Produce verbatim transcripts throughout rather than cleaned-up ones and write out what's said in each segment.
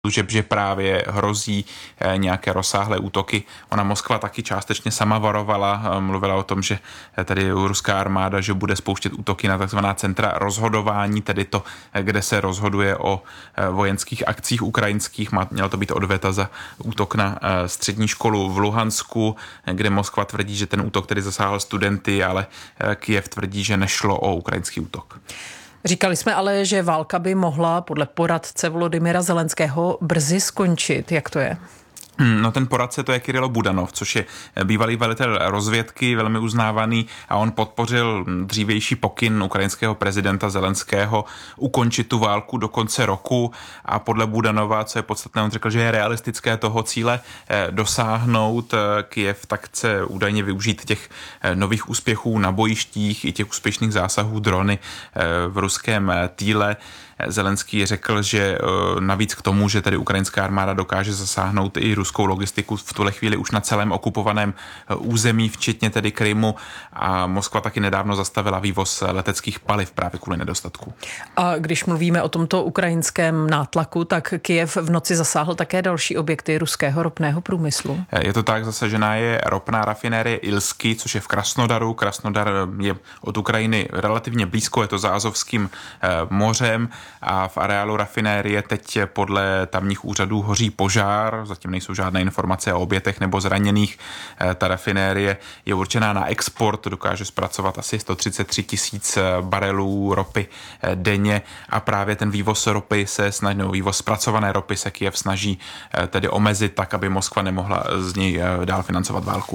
Že, že právě hrozí nějaké rozsáhlé útoky. Ona Moskva taky částečně sama varovala, mluvila o tom, že tedy ruská armáda, že bude spouštět útoky na takzvaná centra rozhodování, tedy to, kde se rozhoduje o vojenských akcích ukrajinských. Mělo to být odveta za útok na střední školu v Luhansku, kde Moskva tvrdí, že ten útok tedy zasáhl studenty, ale Kyjev tvrdí, že nešlo o ukrajinský útok. Říkali jsme ale, že válka by mohla podle poradce Volodymyra Zelenského brzy skončit. Jak to je? No ten poradce to je Kirilo Budanov, což je bývalý velitel rozvědky, velmi uznávaný, a on podpořil dřívější pokyn ukrajinského prezidenta Zelenského ukončit tu válku do konce roku, a podle Budanova, co je podstatné, on řekl, že je realistické toho cíle dosáhnout. Kyjev tak chce údajně využít těch nových úspěchů na bojištích i těch úspěšných zásahů drony v ruském Týle. Zelenský řekl, že navíc k tomu, že tedy ukrajinská armáda dokáže zasáhnout i ruskou logistiku v tuhle chvíli už na celém okupovaném území, včetně tedy Krymu, a Moskva taky nedávno zastavila vývoz leteckých paliv právě kvůli nedostatku. A když mluvíme o tomto ukrajinském nátlaku, tak Kyjev v noci zasáhl také další objekty ruského ropného průmyslu. Je to tak, zasažená je ropná rafinérie Ilsky, což je v Krasnodaru. Krasnodar je od Ukrajiny relativně blízko, je to za Azovským mořem, a v areálu rafinérie teď podle tamních úřadů hoří požár, zatím nejsou žádné informace o obětech nebo zraněných. Ta rafinérie je určená na export, dokáže zpracovat asi sto třicet tři tisíc barelů ropy denně, a právě ten vývoz ropy se snaží, no, vývoz zpracované ropy se Kyjev snaží tedy omezit tak, aby Moskva nemohla z něj dál financovat válku.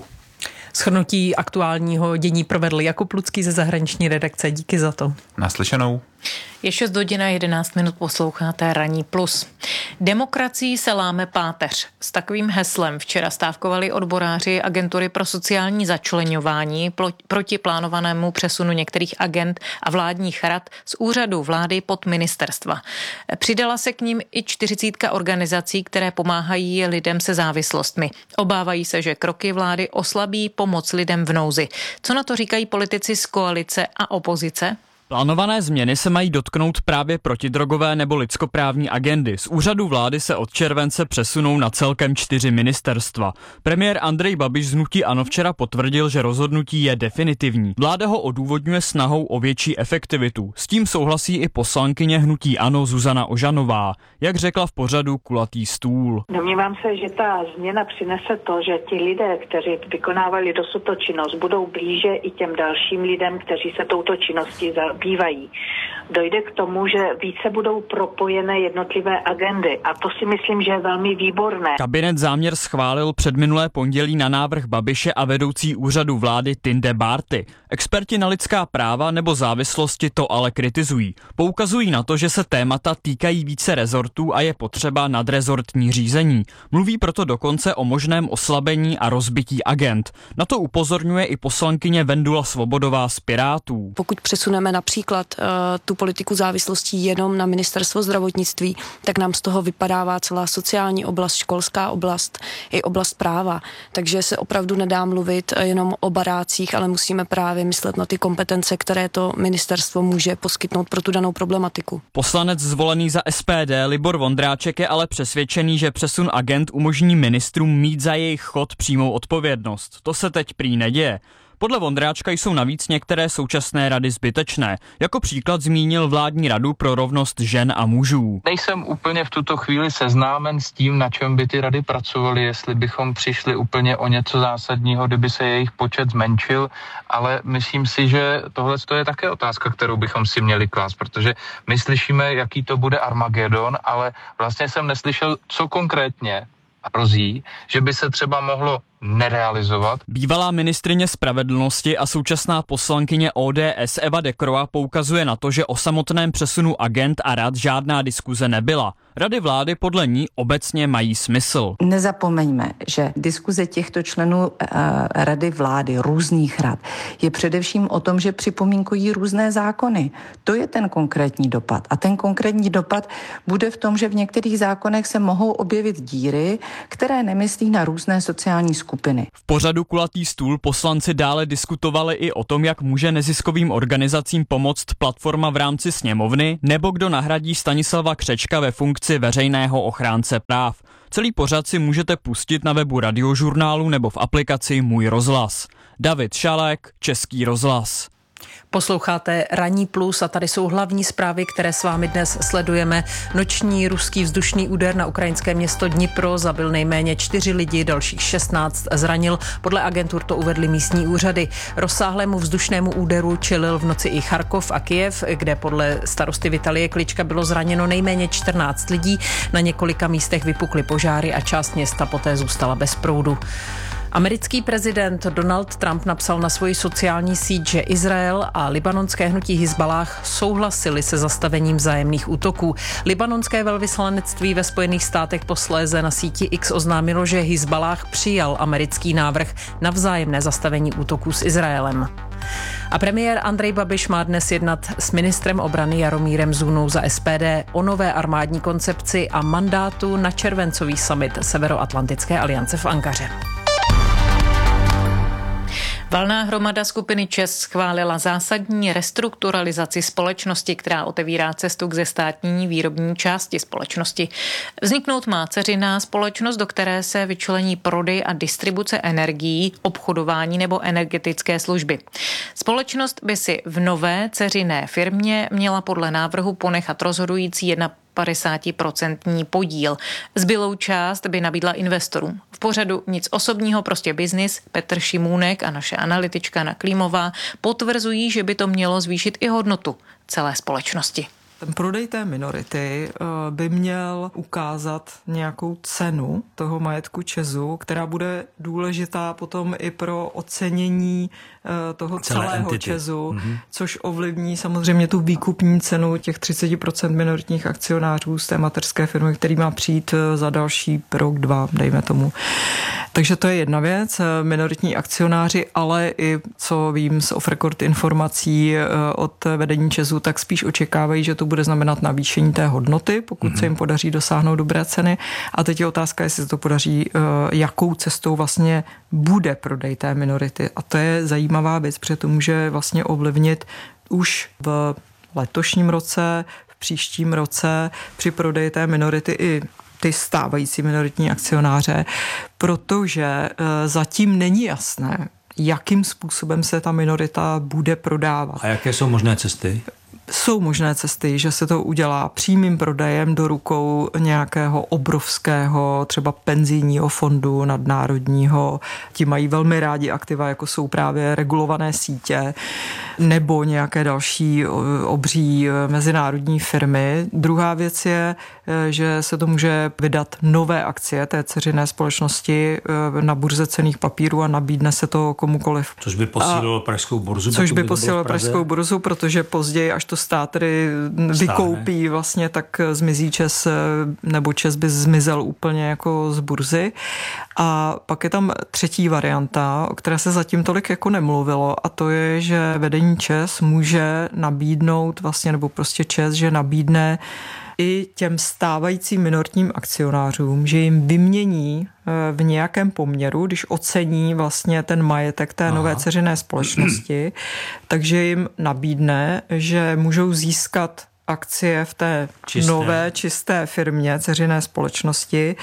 Shrnutí aktuálního dění provedl Jakub Lucký ze zahraniční redakce. Díky za to. Naslyšenou. Je šest hodin a jedenáct minut, posloucháte Ranní plus. Demokracii se láme páteř. S takovým heslem včera stávkovali odboráři agentury pro sociální začleňování proti plánovanému přesunu některých agent a vládních rad z úřadu vlády pod ministerstva. Přidala se k ním i čtyřicítka organizací, které pomáhají lidem se závislostmi. Obávají se, že kroky vlády oslabí pomoc lidem v nouzi. Co na to říkají politici z koalice a opozice? Plánované změny se mají dotknout právě protidrogové nebo lidskoprávní agendy. Z úřadu vlády se od července přesunou na celkem čtyři ministerstva. Premiér Andrej Babiš z hnutí ANO včera potvrdil, že rozhodnutí je definitivní. Vláda ho odůvodňuje snahou o větší efektivitu. S tím souhlasí i poslankyně hnutí ANO Zuzana Ožanová, jak řekla v pořadu Kulatý stůl. Domnívám se, že ta změna přinese to, že ti lidé, kteří vykonávali dosud tu činnost, budou blíže i těm dalším lidem, kteří se touto činností za bývají. Dojde k tomu, že více budou propojené jednotlivé agendy, a to si myslím, že je velmi výborné. Kabinet záměr schválil předminulé pondělí na návrh Babiše a vedoucí úřadu vlády Tinde Bárty. Experti na lidská práva nebo závislosti to ale kritizují. Poukazují na to, že se témata týkají více rezortů a je potřeba nadrezortní řízení. Mluví proto dokonce o možném oslabení a rozbití agent. Na to upozorňuje i poslankyně Vendula Svobodová z Pirátů. Pokud přesuneme například uh, tu politiku závislostí jenom na ministerstvo zdravotnictví, tak nám z toho vypadává celá sociální oblast, školská oblast i oblast práva. Takže se opravdu nedá mluvit jenom o barácích, ale musíme právě myslet na ty kompetence, které to ministerstvo může poskytnout pro tu danou problematiku. Poslanec zvolený za S P D Libor Vondráček je ale přesvědčený, že přesun agent umožní ministrům mít za jejich chod přímou odpovědnost. To se teď prý neděje. Podle Vondráčka jsou navíc některé současné rady zbytečné. Jako příklad zmínil vládní radu pro rovnost žen a mužů. Nejsem úplně v tuto chvíli seznámen s tím, na čem by ty rady pracovaly, jestli bychom přišli úplně o něco zásadního, kdyby se jejich počet zmenšil, ale myslím si, že tohle je také otázka, kterou bychom si měli klást, protože my slyšíme, jaký to bude Armagedon, ale vlastně jsem neslyšel, co konkrétně hrozí, že by se třeba mohlo nerealizovat. Bývalá ministryně spravedlnosti a současná poslankyně O D S Eva Dekroa poukazuje na to, že o samotném přesunu agent a rad žádná diskuze nebyla. Rady vlády podle ní obecně mají smysl. Nezapomeňme, že diskuze těchto členů uh, rady vlády, různých rad, je především o tom, že připomínkují různé zákony. To je ten konkrétní dopad. A ten konkrétní dopad bude v tom, že v některých zákonech se mohou objevit díry, které nemyslí na různé sociální skupiny skupiny. V pořadu Kulatý stůl poslanci dále diskutovali i o tom, jak může neziskovým organizacím pomoct platforma v rámci sněmovny, nebo kdo nahradí Stanislava Křečka ve funkci veřejného ochránce práv. Celý pořad si můžete pustit na webu Radiožurnálu nebo v aplikaci Můj rozhlas. David Šalek, Český rozhlas. Posloucháte Ranní plus a tady jsou hlavní zprávy, které s vámi dnes sledujeme. Noční ruský vzdušný úder na ukrajinské město Dnipro zabil nejméně čtyři lidi, dalších šestnáct zranil. Podle agentur to uvedly místní úřady. Rozsáhlému vzdušnému úderu čelil v noci i Charkov a Kyjev, kde podle starosty Vitalie Klička bylo zraněno nejméně čtrnáct lidí. Na několika místech vypukly požáry a část města poté zůstala bez proudu. Americký prezident Donald Trump napsal na svoji sociální síť, že Izrael a libanonské hnutí Hizballáh souhlasili se zastavením vzájemných útoků. Libanonské velvyslanectví ve Spojených státech posléze na síti X oznámilo, že Hizballáh přijal americký návrh na vzájemné zastavení útoků s Izraelem. A premiér Andrej Babiš má dnes jednat s ministrem obrany Jaromírem Zůnou za S P D o nové armádní koncepci a mandátu na červencový summit Severoatlantické aliance v Ankaře. Valná hromada skupiny ČEZ schválila zásadní restrukturalizaci společnosti, která otevírá cestu k zestátnění výrobní části společnosti. Vzniknout má dceřiná společnost, do které se vyčlení prodej a distribuce energií, obchodování nebo energetické služby. Společnost by si v nové dceřiné firmě měla podle návrhu ponechat rozhodující padesátiprocentní podíl. Zbylou část by nabídla investorům. V pořadu Nic osobního, prostě biznis Petr Šimůnek a naše analytička Anna Klímová potvrzují, že by to mělo zvýšit i hodnotu celé společnosti. Ten prodej té minority by měl ukázat nějakou cenu toho majetku ČEZu, která bude důležitá potom i pro ocenění toho celé celého entity. ČEZu, mm-hmm. což ovlivní samozřejmě tu výkupní cenu těch třicet procent minoritních akcionářů z té mateřské firmy, který má přijít za další rok, dva, dejme tomu. Takže to je jedna věc. Minoritní akcionáři, ale i co vím z off-record informací od vedení ČEZu, tak spíš očekávají, že to bude znamenat navýšení té hodnoty, pokud mm-hmm. se jim podaří dosáhnout dobré ceny. A teď je otázka, jestli se to podaří, jakou cestou vlastně bude prodej té minority. A to je zajímavá věc, protože to může vlastně ovlivnit už v letošním roce, v příštím roce při prodeji té minority i ty stávající minoritní akcionáře, protože zatím není jasné, jakým způsobem se ta minorita bude prodávat. A jaké jsou možné cesty? Jsou možné cesty, že se to udělá přímým prodejem do rukou nějakého obrovského třeba penzijního fondu nadnárodního. Ti mají velmi rádi aktiva, jako jsou právě regulované sítě nebo nějaké další obří mezinárodní firmy. Druhá věc je, že se to může vydat nové akcie té dceřiné společnosti na burze cenných papírů a nabídne se to komukoliv. Což by posílilo pražskou burzu. Což by posílilo pražskou burzu, protože později, až to stát tedy vykoupí vlastně, tak zmizí ČEZ, nebo ČEZ by zmizel úplně jako z burzy. A pak je tam třetí varianta, o které se zatím tolik jako nemluvilo, a to je, že vedení ČEZ může nabídnout vlastně, nebo prostě ČEZ, že nabídne i těm stávajícím minoritním akcionářům, že jim vymění v nějakém poměru, když ocení vlastně ten majetek té Aha. nové dceřiné společnosti, takže jim nabídne, že můžou získat akcie v té čisté. nové čisté firmě, dceřiné společnosti,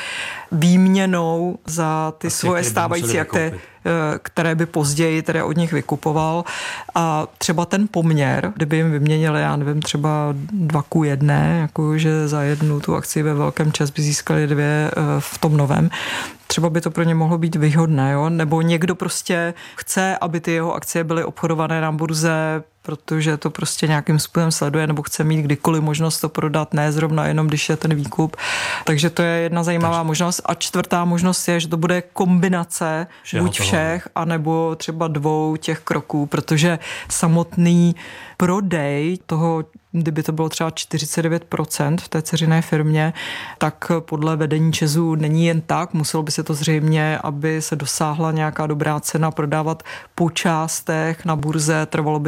výměnou za ty akcie, svoje stávající akcie, které by později tedy od nich vykupoval. A třeba ten poměr, kdyby jim vyměnili, já nevím, třeba dva ku jedné, jako že za jednu tu akci ve velkém ČEZ by získali dvě v tom novém, třeba by to pro ně mohlo být výhodné, jo? Nebo někdo prostě chce, aby ty jeho akcie byly obchodované na burze, protože to prostě nějakým způsobem sleduje, nebo chce mít kdykoliv možnost to prodat, ne zrovna jenom, když je ten výkup. Takže to je jedna zajímavá Takže. možnost. A čtvrtá možnost je, že to bude kombinace Všeho buď toho. všech, anebo třeba dvou těch kroků, protože samotný prodej toho, kdyby to bylo třeba čtyřicet devět procent v té dceřiné firmě, tak podle vedení ČEZu není jen tak, muselo by se to zřejmě, aby se dosáhla nějaká dobrá cena, prodávat po částech na burze, trvalo by to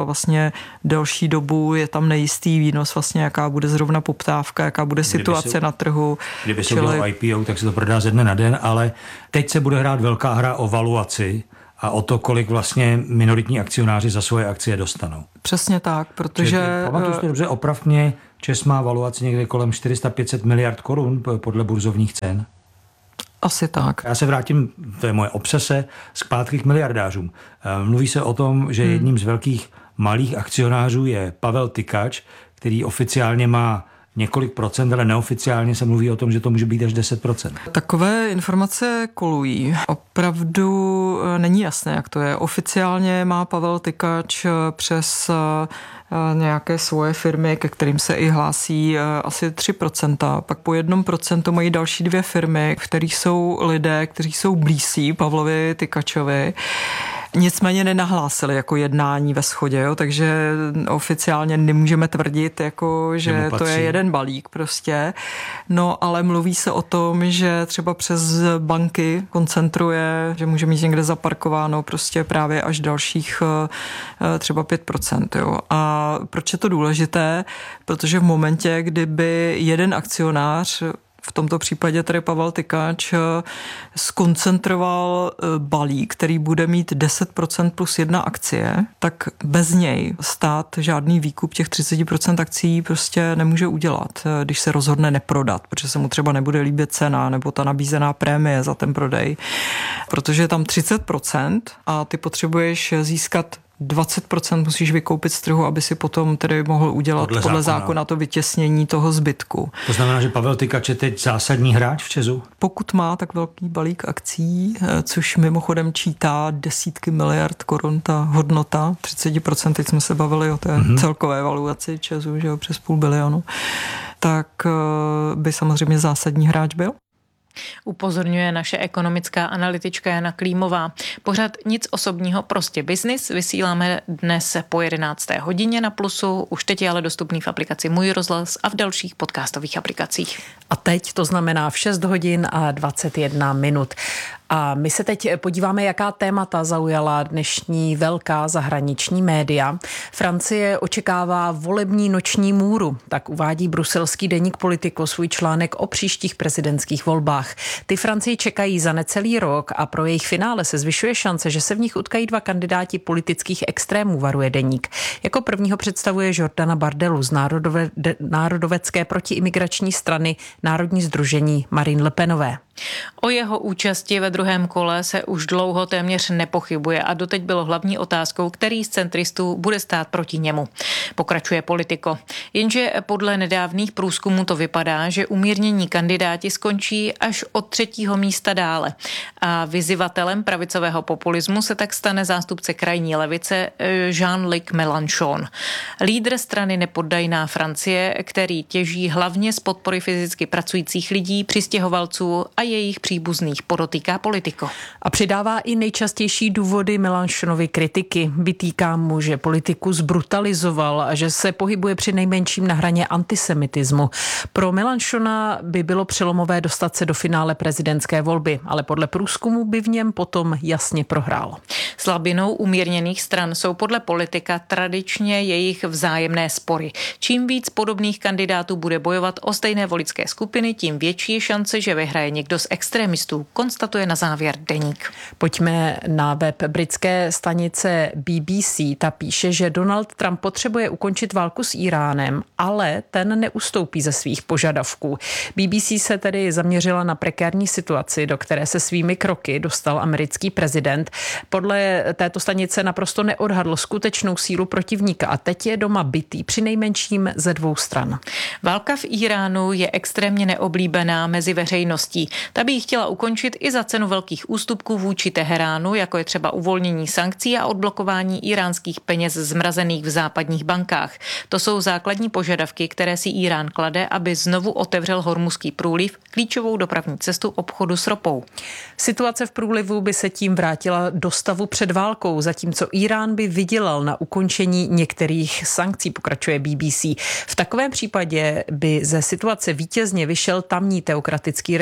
vlastně delší dobu, je tam nejistý výnos, vlastně jaká bude zrovna poptávka, jaká bude situace se, na trhu. Kdyby se udělal I P O, tak se to prodá ze dne na den, ale teď se bude hrát velká hra o valuaci a o to, kolik vlastně minoritní akcionáři za svoje akcie dostanou. Přesně tak, protože... Pamatuju si dobře, oprav mě, ČEZ má valuaci někde kolem čtyři sta pět set miliard korun podle burzovních cen. Asi tak. Já se vrátím, to je moje obsese, zpátky k miliardářům. Mluví se o tom, že jedním z velkých malých akcionářů je Pavel Tykač, který oficiálně má několik procent, ale neoficiálně se mluví o tom, že to může být až deset procent. Takové informace kolují. Opravdu není jasné, jak to je. Oficiálně má Pavel Tykač přes nějaké svoje firmy, ke kterým se i hlásí asi tři procenta. Pak po jednom procentu mají další dvě firmy, v kterých jsou lidé, kteří jsou blízcí Pavlovi Tykačovi. Nicméně nenahlásili jako jednání ve shodě, jo, takže oficiálně nemůžeme tvrdit, jako, že to je jeden balík prostě. No, ale mluví se o tom, že třeba přes banky koncentruje, že může mít někde zaparkováno prostě právě až dalších třeba pět procent. Jo. A proč je to důležité? Protože v momentě, kdyby jeden akcionář, v tomto případě tedy Pavel Tykač, skoncentroval balík, který bude mít deset procent plus jedna akcie, tak bez něj stát žádný výkup těch třicet procent akcí prostě nemůže udělat, když se rozhodne neprodat, protože se mu třeba nebude líbit cena nebo ta nabízená prémie za ten prodej. Protože je tam třicet procent a ty potřebuješ získat dvacet procent musíš vykoupit z trhu, aby si potom tedy mohl udělat podle, podle zákona. zákona to vytěsnění toho zbytku. To znamená, že Pavel Tykač je teď zásadní hráč v ČEZu? Pokud má tak velký balík akcí, což mimochodem čítá desítky miliard korun, ta hodnota, třicet procent, teď jsme se bavili o té mm-hmm. celkové valuaci ČEZu, že jo, přes půl bilionu, tak by samozřejmě zásadní hráč byl. Upozorňuje naše ekonomická analytička Jana Klímová. Pořad Nic osobního, prostě biznis vysíláme dnes po jedenácté hodině na Plusu, už teď je ale dostupný v aplikaci Můj rozhlas a v dalších podcastových aplikacích. A teď to znamená v šest hodin a dvacet jedna minut. A my se teď podíváme, jaká témata zaujala dnešní velká zahraniční média. Francie očekává volební noční můru, tak uvádí bruselský deník Politico svůj článek o příštích prezidentských volbách. Ty Francii čekají za necelý rok a pro jejich finále se zvyšuje šance, že se v nich utkají dva kandidáti politických extrémů, varuje deník. Jako prvního představuje Jordana Bardelu z národove, de, národovecké protiimigrační strany Národní sdružení Marine Le Penové. O jeho účasti ve druhém kole se už dlouho téměř nepochybuje a doteď bylo hlavní otázkou, který z centristů bude stát proti němu. Pokračuje Politico. Jenže podle nedávných průzkumů to vypadá, že umírnění kandidáti skončí až od třetího místa dále. A vyzývatelem pravicového populismu se tak stane zástupce krajní levice Jean-Luc Mélenchon. Lídr strany Nepoddajná Francie, který těží hlavně z podpory fyzicky pracujících lidí, přistěhovalců a jejich příbuzných, podotýká Politico. A přidává i nejčastější důvody Mélenchonovy kritiky. Vytýká mu, že politiku zbrutalizoval a že se pohybuje při nejmenším na hraně antisemitismu. Pro Mélenchona by bylo přelomové dostat se do finále prezidentské volby, ale podle průzkumu by v něm potom jasně prohrál. Slabinou umírněných stran jsou podle Politika tradičně jejich vzájemné spory. Čím víc podobných kandidátů bude bojovat o stejné voličské skupiny, tím větší je šance, že vyhraje někdo z extrémistů, konstatuje na závěr deník. Pojďme na web britské stanice B B C. Ta píše, že Donald Trump potřebuje ukončit válku s Íránem, ale ten neustoupí ze svých požadavků. B B C se tedy zaměřila na prekérní situaci, do které se svými kroky dostal americký prezident. Podle této stanice naprosto neodhadl skutečnou sílu protivníka a teď je doma bitý přinejmenším ze dvou stran. Válka v Íránu je extrémně neoblíbená mezi veřejností. Ta by ji chtěla ukončit i za cenu velkých ústupků vůči Teheránu, jako je třeba uvolnění sankcí a odblokování íránských peněz zmrazených v západních bankách. To jsou základní požadavky, které si Írán klade, aby znovu otevřel Hormuzský průliv, klíčovou dopravní cestu obchodu s ropou. Situace v průlivu by se tím vrátila do stavu před válkou, zatímco Írán by vydělal na ukončení některých sankcí, pokračuje B B C. V takovém případě by ze situace vítězně vyšel tamní teokratický režim,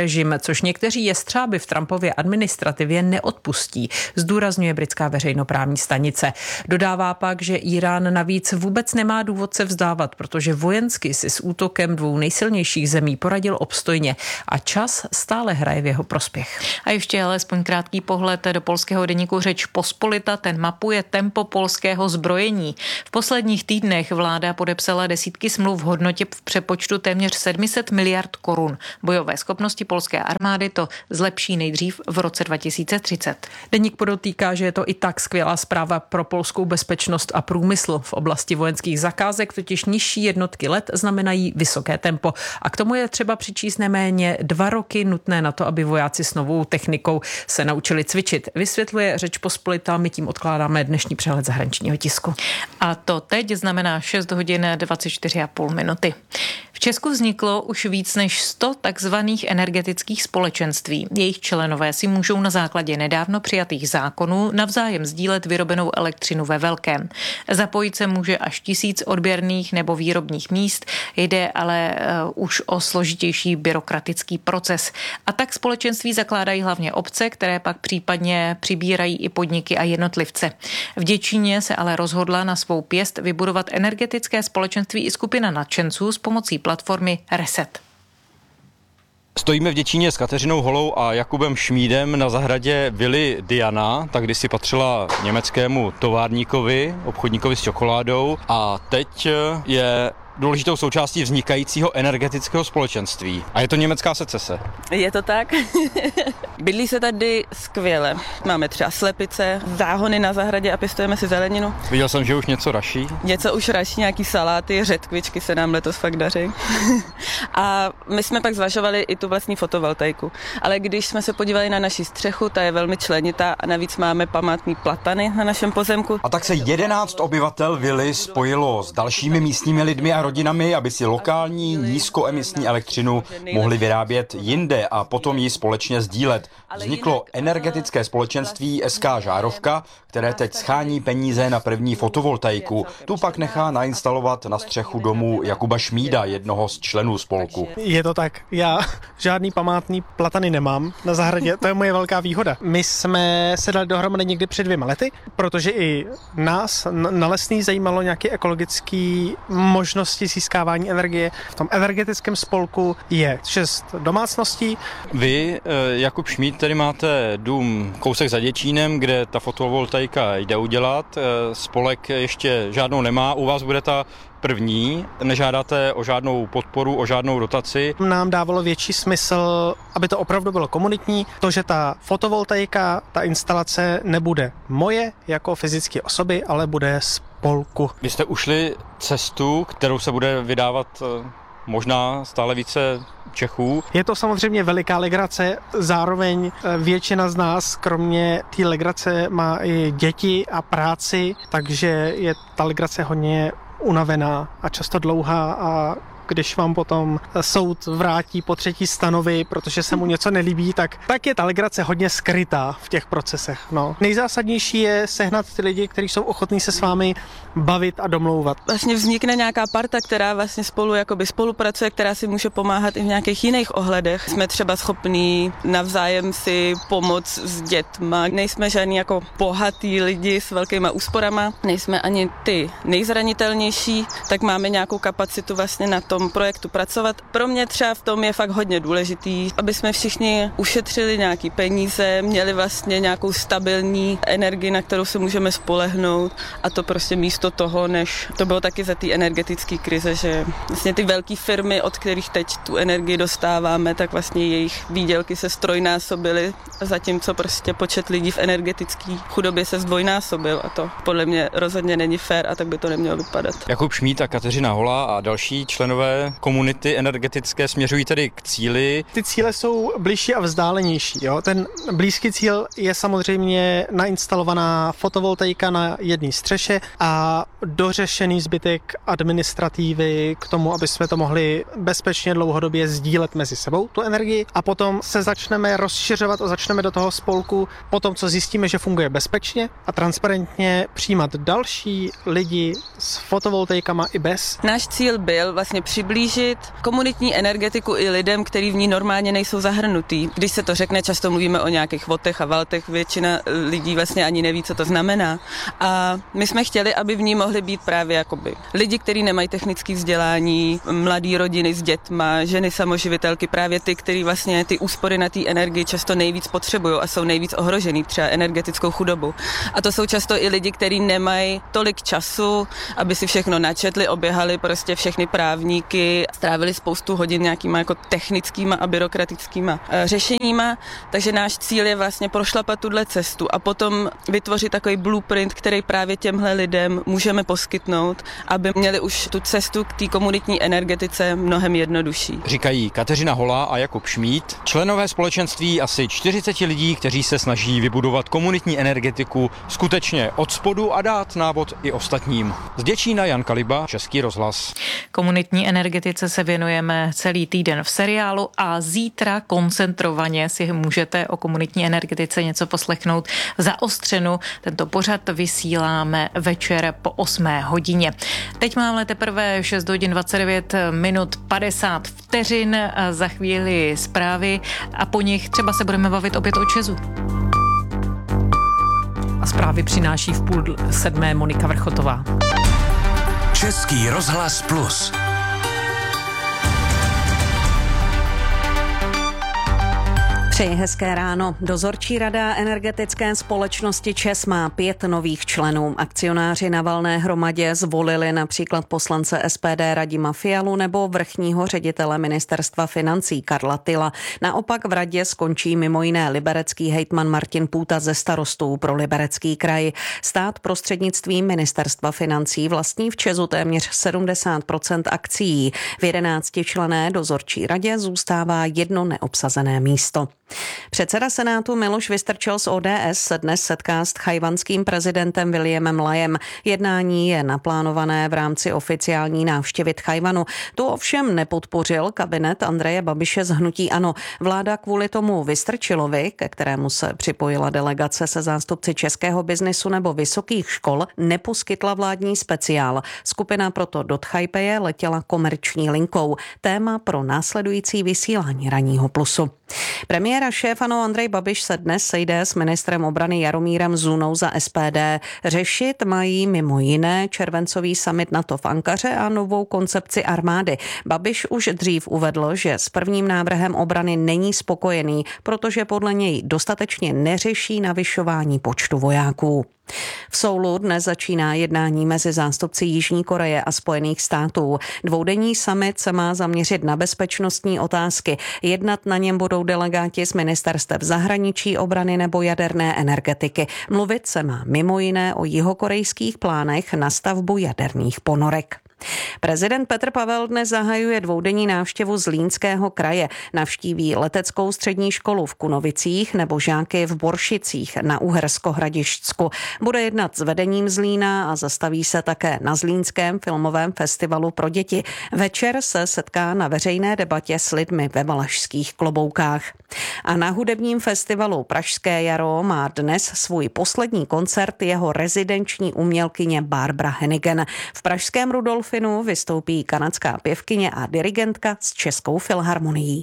což někteří jestřáby v Trumpově administrativě neodpustí, zdůrazňuje britská veřejnoprávní stanice. Dodává pak, že Irán navíc vůbec nemá důvod se vzdávat, protože vojensky si s útokem dvou nejsilnějších zemí poradil obstojně a čas stále hraje v jeho prospěch. A ještě alespoň krátký pohled do polského deníku Řeč Pospolita, ten mapuje tempo polského zbrojení. V posledních týdnech vláda podepsala desítky smluv v hodnotě v přepočtu téměř sedm set miliard korun. Bojové schopnosti polské armády to zlepší nejdřív v roce dva tisíce třicet. Deník podotýká, že je to i tak skvělá zpráva pro polskou bezpečnost a průmysl. V oblasti vojenských zakázek totiž nižší jednotky let znamenají vysoké tempo. A k tomu je třeba přičíst neméně dva roky nutné na to, aby vojáci s novou technikou se naučili cvičit. Vysvětluje Řeč Pospolita, my tím odkládáme dnešní přehled zahraničního tisku. A to teď znamená šest hodin dvacet čtyři a půl minuty. V Česku vzniklo už víc než sto takzvaných energetických společenství. Jejich členové si můžou na základě nedávno přijatých zákonů navzájem sdílet vyrobenou elektřinu ve velkém. Zapojit se může až tisíc odběrných nebo výrobních míst, jde ale uh, už o složitější byrokratický proces. A tak společenství zakládají hlavně obce, které pak případně přibírají i podniky a jednotlivce. V Děčíně se ale rozhodla na svou pěst vybudovat energetické společenství i skupina nadšenců s pomocí platformy Reset. Stojíme v Děčíně s Kateřinou Holou a Jakubem Šmídem na zahradě vily Diana, tak kdysi patřila německému továrníkovi, obchodníkovi s čokoládou, a teď je důležitou součástí vznikajícího energetického společenství. A je to německá secese. Je to tak. Bydlí se tady skvěle. Máme třeba slepice, záhony na zahradě a pěstujeme si zeleninu. Viděl jsem, že už něco raší. Něco už raší, nějaký saláty, řetkvičky se nám letos fakt daří. A my jsme pak zvažovali i tu vlastní fotovoltaiku. Ale když jsme se podívali na naši střechu, ta je velmi členitá a navíc máme památný platany na našem pozemku. A tak se jedenáct obyvatel vily spojilo s dalšími místními lidmi a rodinami, aby si lokální nízkoemisní elektřinu mohli vyrábět jinde a potom ji společně sdílet. Vzniklo energetické společenství S K Žárovka, které teď schání peníze na první fotovoltaiku. Tu pak nechá nainstalovat na střechu domu Jakuba Šmída, jednoho z členů spolku. Je to tak. Já žádný památný platany nemám na zahradě, to je moje velká výhoda. My jsme se dali dohromady někdy před dvěma lety, protože i nás na Lesný zajímalo nějaké ekologické možnosti získávání energie. V tom energetickém spolku je šest domácností. Vy, Jakub Šmíd, tady máte dům kousek za Děčínem, kde ta fotovoltaika jde udělat. Spolek ještě žádnou nemá, u vás bude ta první, nežádáte o žádnou podporu, o žádnou dotaci. Nám dávalo větší smysl, aby to opravdu bylo komunitní, to, že ta fotovoltaika, ta instalace nebude moje jako fyzické osoby, ale bude spolku. Vy jste ušli cestu, kterou se bude vydávat možná stále více Čechů. Je to samozřejmě veliká legrace, zároveň většina z nás, kromě té legrace, má i děti a práci, takže je ta legrace hodně unavená a často dlouhá a když vám potom soud vrátí po třetí stanovi, protože se mu něco nelíbí, tak, tak je ta legrace hodně skrytá v těch procesech. No. Nejzásadnější je sehnat ty lidi, kteří jsou ochotní se s vámi bavit a domlouvat. Vlastně vznikne nějaká parta, která vlastně spolu jakoby spolupracuje, která si může pomáhat i v nějakých jiných ohledech. Jsme třeba schopní navzájem si pomoct s dětma. Nejsme žádní jako bohatý lidi s velkýma úsporama, nejsme ani ty nejzranitelnější, tak máme nějakou kapacitu vlastně na to projektu pracovat. Pro mě třeba v tom je fakt hodně důležitý, aby jsme všichni ušetřili nějaký peníze, měli vlastně nějakou stabilní energii, na kterou se můžeme spolehnout, a to prostě místo toho, než to bylo taky za té energetické krize, že vlastně ty velké firmy, od kterých teď tu energii dostáváme, tak vlastně jejich výdělky se strojnásobily, zatímco prostě počet lidí v energetické chudobě se zdvojnásobil, a to podle mě rozhodně není fér a tak by to nemělo vypadat. Jakub Šmíd a Kateřina Holá a další členové komunity energetické směřují tedy k cíli. Ty cíle jsou blížší a vzdálenější. Jo? Ten blízký cíl je samozřejmě nainstalovaná fotovoltaika na jedné střeše a dořešený zbytek administrativy k tomu, aby jsme to mohli bezpečně dlouhodobě sdílet mezi sebou, tu energii, a potom se začneme rozšiřovat a začneme do toho spolku potom, co zjistíme, že funguje bezpečně a transparentně, přijímat další lidi s fotovoltaikama i bez. Náš cíl byl vlastně při přiblížit komunitní energetiku i lidem, kteří v ní normálně nejsou zahrnutý. Když se to řekne, často mluvíme o nějakých votech a valtech, většina lidí vlastně ani neví, co to znamená. A my jsme chtěli, aby v ní mohli být právě jakoby lidi, kteří nemají technické vzdělání, mladí rodiny s dětma, ženy samoživitelky, právě ty, kteří vlastně ty úspory na té energii často nejvíc potřebují a jsou nejvíc ohrožený třeba energetickou chudobou. A to jsou často i lidi, kteří nemají tolik času, aby si všechno načetli, oběhali prostě všechny právníky, strávili spoustu hodin nějakýma jako technickýma a byrokratickýma e, řešeníma. Takže náš cíl je vlastně prošlapat tuhle cestu a potom vytvořit takový blueprint, který právě těmhle lidem můžeme poskytnout, aby měli už tu cestu k té komunitní energetice mnohem jednodušší. Říkají Kateřina Holá a Jakub Šmíd, členové společenství asi čtyřicet lidí, kteří se snaží vybudovat komunitní energetiku skutečně od spodu a dát návod i ostatním. Z Děčína Jan Kaliba, Český rozhlas. Komunitní energetice se věnujeme celý týden v seriálu a zítra koncentrovaně si můžete o komunitní energetice něco poslechnout v Zaostřenu. Tento pořad vysíláme večer po osmé hodině. Teď máme teprve šest hodin dvacet devět minut padesát vteřin, za chvíli zprávy a po nich třeba se budeme bavit opět o ČEZu. A zprávy přináší v půl sedmé Monika Vrchotová. Český rozhlas Plus. Přeji hezké ráno. Dozorčí rada energetické společnosti ČEZ má pět nových členů. Akcionáři na valné hromadě zvolili například poslance S P D Radima Fialu nebo vrchního ředitele ministerstva financí Karla Tyla. Naopak v radě skončí mimo jiné liberecký hejtman Martin Půta ze Starostů pro Liberecký kraj. Stát prostřednictvím ministerstva financí vlastní v ČEZu téměř sedmdesát procent akcií. V jedenáctičlenné dozorčí radě zůstává jedno neobsazené místo. Předseda Senátu Miloš Vystrčil z O D S se dnes setká s tchajwanským prezidentem Williamem Lajem. Jednání je naplánované v rámci oficiální návštěvy Tchajwanu. Tu ovšem nepodpořil kabinet Andreje Babiše z hnutí ANO. Vláda kvůli tomu Vystrčilovi, ke kterému se připojila delegace se zástupci českého biznisu nebo vysokých škol, neposkytla vládní speciál. Skupina proto do Tchajpeje letěla komerční linkou. Téma pro následující vysílání Ranního plusu. Premiér a šéf ANO Andrej Babiš se dnes sejde s ministrem obrany Jaromírem Zunou za S P D. Řešit mají mimo jiné červencový summit NATO v Ankaře a novou koncepci armády. Babiš už dřív uvedl, že s prvním návrhem obrany není spokojený, protože podle něj dostatečně neřeší navyšování počtu vojáků. V Soulu dnes začíná jednání mezi zástupci Jižní Koreje a Spojených států. Dvoudenní summit se má zaměřit na bezpečnostní otázky. Jednat na něm budou delegáti z ministerstev zahraničí, obrany nebo jaderné energetiky. Mluvit se má mimo jiné o jihokorejských plánech na stavbu jaderných ponorek. Prezident Petr Pavel dnes zahajuje dvoudenní návštěvu Zlínského kraje. Navštíví leteckou střední školu v Kunovicích nebo žáky v Boršicích na Uhersko-Hradišťsku. Bude jednat s vedením Zlína a zastaví se také na Zlínském filmovém festivalu pro děti. Večer se setká na veřejné debatě s lidmi ve valašských kloboukách. A na hudebním festivalu Pražské jaro má dnes svůj poslední koncert jeho rezidenční umělkyně Barbara Hennigan. V pražském Rudolfinu vystoupí kanadská pěvkyně a dirigentka s Českou filharmonií.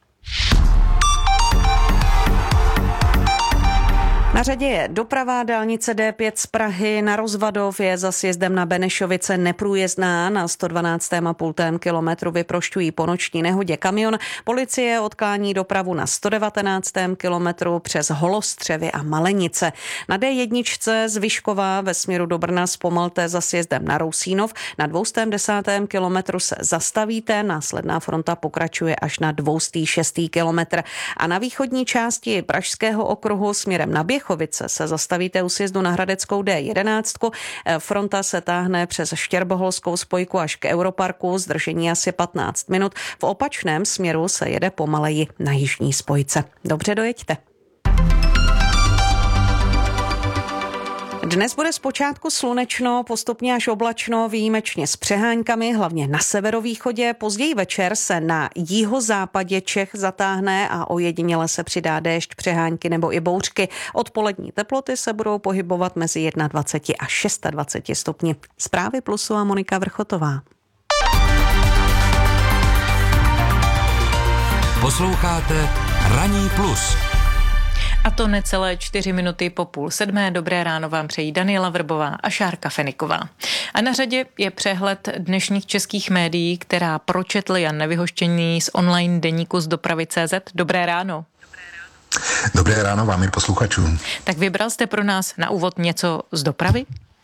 Na řadě je doprava, dálnice D pět z Prahy na Rozvadov je za sjezdem na Benešovice neprůjezdná. Na sto dvanáctém a půl kilometru vyprošťují po noční nehodě kamion. Policie odklání dopravu na sto devatenáctém kilometru přes Holostřevy a Malenice. Na D jedna z Vyškova ve směru do Brna zpomalte za sjezdem na Rousínov. Na dvěstě desátém kilometru se zastavíte, následná fronta pokračuje až na dvěstě šestý kilometr. A na východní části Pražského okruhu směrem na Běchovice se zastavíte u sjezdu na Hradeckou D jedenáct. Fronta se táhne přes Štěrboholskou spojku až k Europarku, zdržení asi patnáct minut. V opačném směru se jede pomaleji na jižní spojce. Dobře dojeďte. Dnes bude zpočátku slunečno, postupně až oblačno, výjimečně s přeháňkami, hlavně na severovýchodě. Později večer se na jihozápadě Čech zatáhne a ojediněle se přidá déšť, přehánky nebo i bouřky. Odpolední teploty se budou pohybovat mezi dvacet jedna až dvacet šest stupni. Zprávy Plusu a Monika Vrchotová. Posloucháte Ranní plus. A to necelé čtyři minuty po půl sedmé. Dobré ráno vám přejí Daniela Vrbová a Šárka Feniková. A na řadě je přehled dnešních českých médií, která pročetl Jan Nevyhoštěný z online deníku z dopravy tečka cé zet. Dobré ráno. Dobré ráno vám i posluchačům. Tak vybral jste pro nás na úvod něco z dopravy?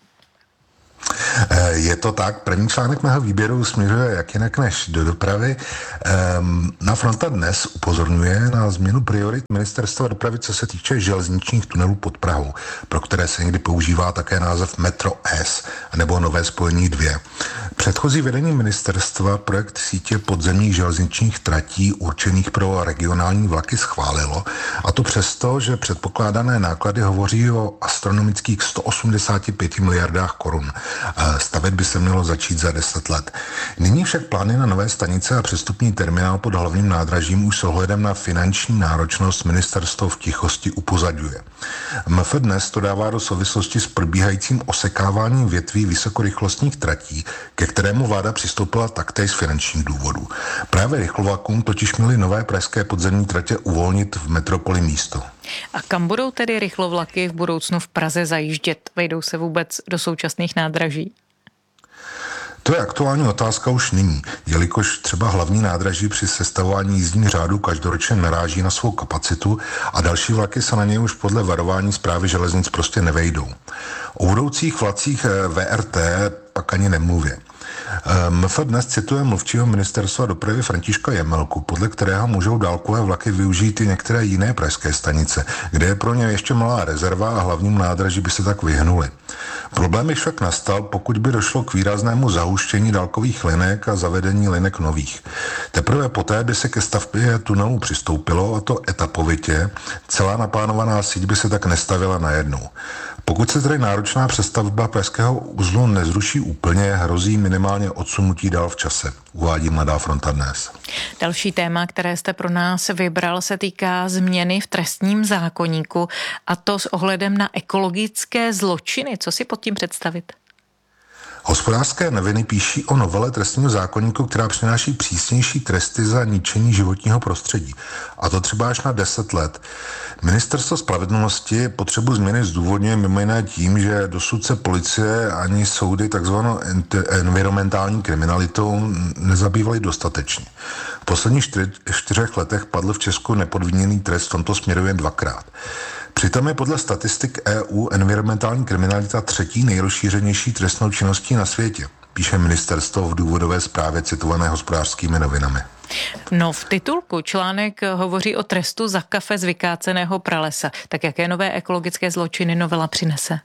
Je to tak. První článek mého výběru směřuje jak jinak než do dopravy. Na Fronta dnes upozorňuje na změnu priorit ministerstva dopravy, co se týče železničních tunelů pod Prahou, pro které se někdy používá také název Metro S nebo Nové spojení dvě. Předchozí vedení ministerstva projekt sítě podzemních železničních tratí určených pro regionální vlaky schválilo, a to přesto, že předpokládané náklady hovoří o astronomických sto osmdesát pět miliardách korun. Stavět by se mělo začít za deset let. Nyní však plány na nové stanice a přestupní terminál pod hlavním nádražím už s ohledem na finanční náročnost ministerstvo v tichosti upozadňuje. M F dnes to dává do souvislosti s probíhajícím osekáváním větví vysokorychlostních tratí, ke kterému vláda přistoupila taktéž z finančních důvodů. Právě rychlovlakům totiž měly nové pražské podzemní tratě uvolnit v metropoli místo. A kam budou tedy rychlovlaky v budoucnu v Praze zajíždět? Vejdou se vůbec do současných nádraží? To je aktuální otázka už nyní, jelikož třeba hlavní nádraží při sestavování jízdních řádů každoročně naráží na svou kapacitu a další vlaky se na něj už podle varování Správy železnic prostě nevejdou. O budoucích vlacích V R T pak ani nemluvě. M F dnes cituje mluvčího ministerstva dopravy Františka Jemelku, podle kterého můžou dálkové vlaky využít i některé jiné pražské stanice, kde je pro ně ještě malá rezerva a hlavním nádraží by se tak vyhnuli. Problém by však nastal, pokud by došlo k výraznému zahuštění dálkových linek a zavedení linek nových. Teprve poté by se ke stavbě tunelů přistoupilo, a to etapovitě, celá naplánovaná síť by se tak nestavila najednou. Pokud se tedy náročná přestavba pražského uzlu nezruší úplně, hrozí minimálně odsunutí dál v čase, uvádí Mladá fronta dnes. Další téma, které jste pro nás vybral, se týká změny v trestním zákoníku, a to s ohledem na ekologické zločiny. Co si pod tím představit? Hospodářské noviny píší o novele trestního zákoníku, která přináší přísnější tresty za ničení životního prostředí. A to třeba až na deset let. Ministerstvo spravedlnosti potřebu změny zdůvodňuje mimo jiné tím, že dosud se policie ani soudy takzvanou environmentální kriminalitou nezabývaly dostatečně. V posledních čtyř, čtyřech letech padl v Česku nepodmíněný trest v tomto směru jen dvakrát. Přitom je podle statistik E U environmentální kriminalita třetí nejrozšířenější trestnou činností na světě, píše ministerstvo v důvodové zprávě citované Hospodářskými novinami. No, v titulku článek hovoří o trestu za kafe z vykáceného pralesa. Tak jaké nové ekologické zločiny novela přinese?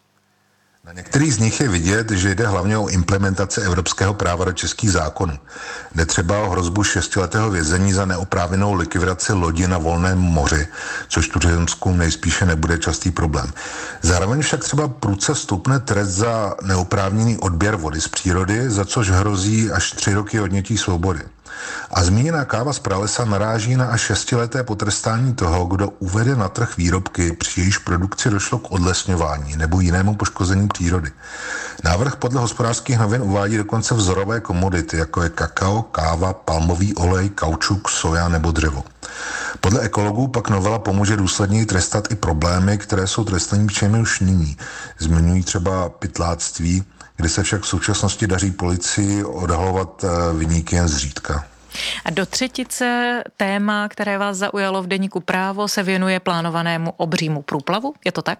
Na některých z nich je vidět, že jde hlavně o implementaci evropského práva do českých zákonů. Jde třeba o hrozbu šestiletého vězení za neoprávněnou likvidaci lodi na volném moři, což tuzemskům nejspíše nebude častý problém. Zároveň však třeba prudce stoupne trest za neoprávněný odběr vody z přírody, za což hrozí až tři roky odnětí svobody. A zmíněná káva z pralesa naráží na až šestileté potrestání toho, kdo uvede na trh výrobky, při jejíž produkci došlo k odlesňování nebo jinému poškození přírody. Návrh podle Hospodářských novin uvádí dokonce vzorové komodity, jako je kakao, káva, palmový olej, kaučuk, soja nebo dřevo. Podle ekologů pak novela pomůže důsledněji trestat i problémy, které jsou trestnými činy už nyní. Zmiňují třeba pytláctví, kde se však v současnosti daří policii odhalovat viníky jen zřídka. A do třetice téma, které vás zaujalo v deníku Právo, se věnuje plánovanému obřímu průplavu. Je to tak?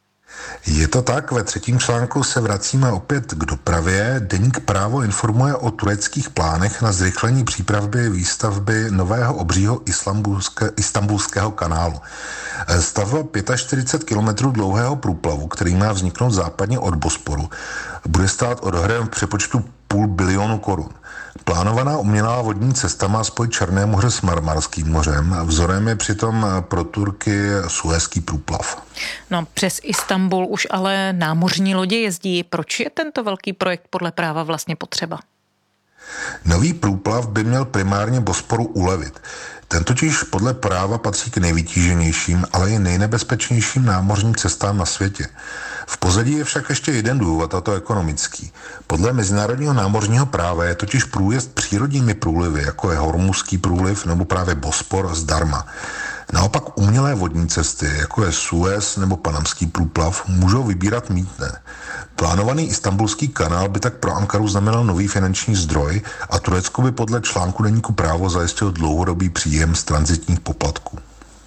Je to tak, ve třetím článku se vracíme opět k dopravě. Deník Právo informuje o tureckých plánech na zrychlení přípravy výstavby nového obřího Istanbulského kanálu. Stavba čtyřicet pět kilometrů dlouhého průplavu, který má vzniknout západně od Bosporu, bude stát odhadem v přepočtu půl bilionu korun. Plánovaná umělá vodní cesta má spojit Černé moře s Marmarským mořem. Vzorem je přitom pro Turky Suezský průplav. No, přes Istanbul už ale námořní lodě jezdí. Proč je tento velký projekt podle práva vlastně potřeba? Nový průplav by měl primárně Bosporu ulevit. Ten totiž podle práva patří k nejvytíženějším, ale i nejnebezpečnějším námořním cestám na světě. V pozadí je však ještě jeden důvod, a to ekonomický. Podle mezinárodního námořního práva je totiž průjezd přírodními průlivy, jako je Hormuzský průliv nebo právě Bospor, zdarma. Naopak umělé vodní cesty, jako je Suez nebo Panamský průplav, můžou vybírat mýtné. Plánovaný Istanbulský kanál by tak pro Ankaru znamenal nový finanční zdroj a Turecko by podle článku deníku Právo zajistil dlouhodobý příjem z tranzitních poplatků.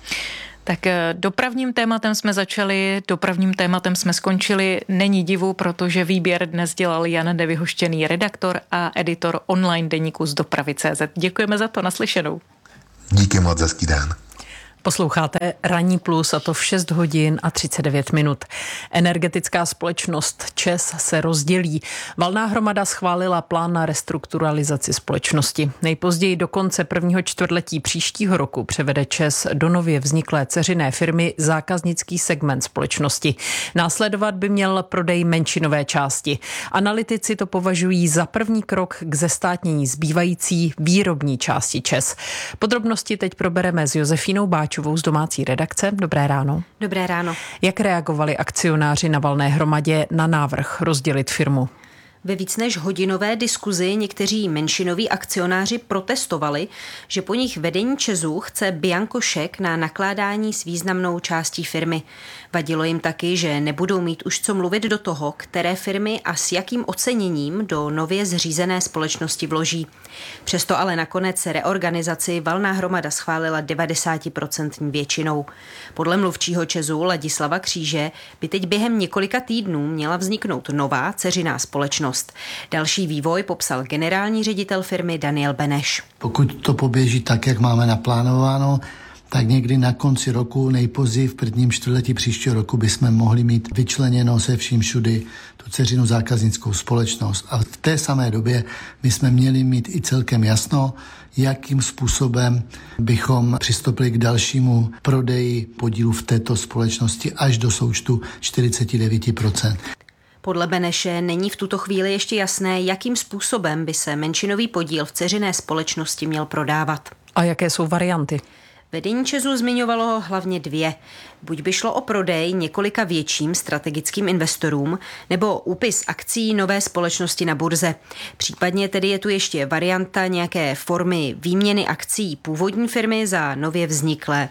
Tak dopravním tématem jsme začali, dopravním tématem jsme skončili. Není divu, protože výběr dnes dělal Jan Nevyhoštěný, redaktor a editor online deníku z dopravy tečka cé zet. Děkujeme za to, naslyšenou. Díky moc, hezký den. Posloucháte Ranní plus a to v šest hodin a třicet devět minut. Energetická společnost ČEZ se rozdělí. Valná hromada schválila plán na restrukturalizaci společnosti. Nejpozději do konce prvního čtvrtletí příštího roku převede ČEZ do nově vzniklé dceřiné firmy zákaznický segment společnosti. Následovat by měl prodej menšinové části. Analytici to považují za první krok k zestátnění zbývající výrobní části ČEZ. Podrobnosti teď probereme s Josefínou Báčovou z domácí redakce. Dobré ráno. Dobré ráno. Jak reagovali akcionáři na valné hromadě na návrh rozdělit firmu? Ve víc než hodinové diskuzi někteří menšinoví akcionáři protestovali, že po nich vedení ČEZu chce bianko šek na nakládání s významnou částí firmy. Vadilo jim taky, že nebudou mít už co mluvit do toho, které firmy a s jakým oceněním do nově zřízené společnosti vloží. Přesto ale nakonec reorganizaci valná hromada schválila devadesát procent většinou. Podle mluvčího ČEZu Ladislava Kříže by teď během několika týdnů měla vzniknout nová dceřiná společnost. Další vývoj popsal generální ředitel firmy Daniel Beneš. Pokud to poběží tak, jak máme naplánováno, tak někdy na konci roku, nejpozději v prvním čtvrtletí příštího roku bychom mohli mít vyčleněno se vším všudy tu dceřinou zákaznickou společnost. A v té samé době bychom měli mít i celkem jasno, jakým způsobem bychom přistoupili k dalšímu prodeji podílu v této společnosti až do součtu čtyřicet devět procent. Podle Beneše není v tuto chvíli ještě jasné, jakým způsobem by se menšinový podíl v dceřiné společnosti měl prodávat. A jaké jsou varianty? Vedení ČEZu zmiňovalo hlavně dvě. Buď by šlo o prodej několika větším strategickým investorům, nebo úpis akcí nové společnosti na burze. Případně tedy je tu ještě varianta nějaké formy výměny akcí původní firmy za nově vzniklé,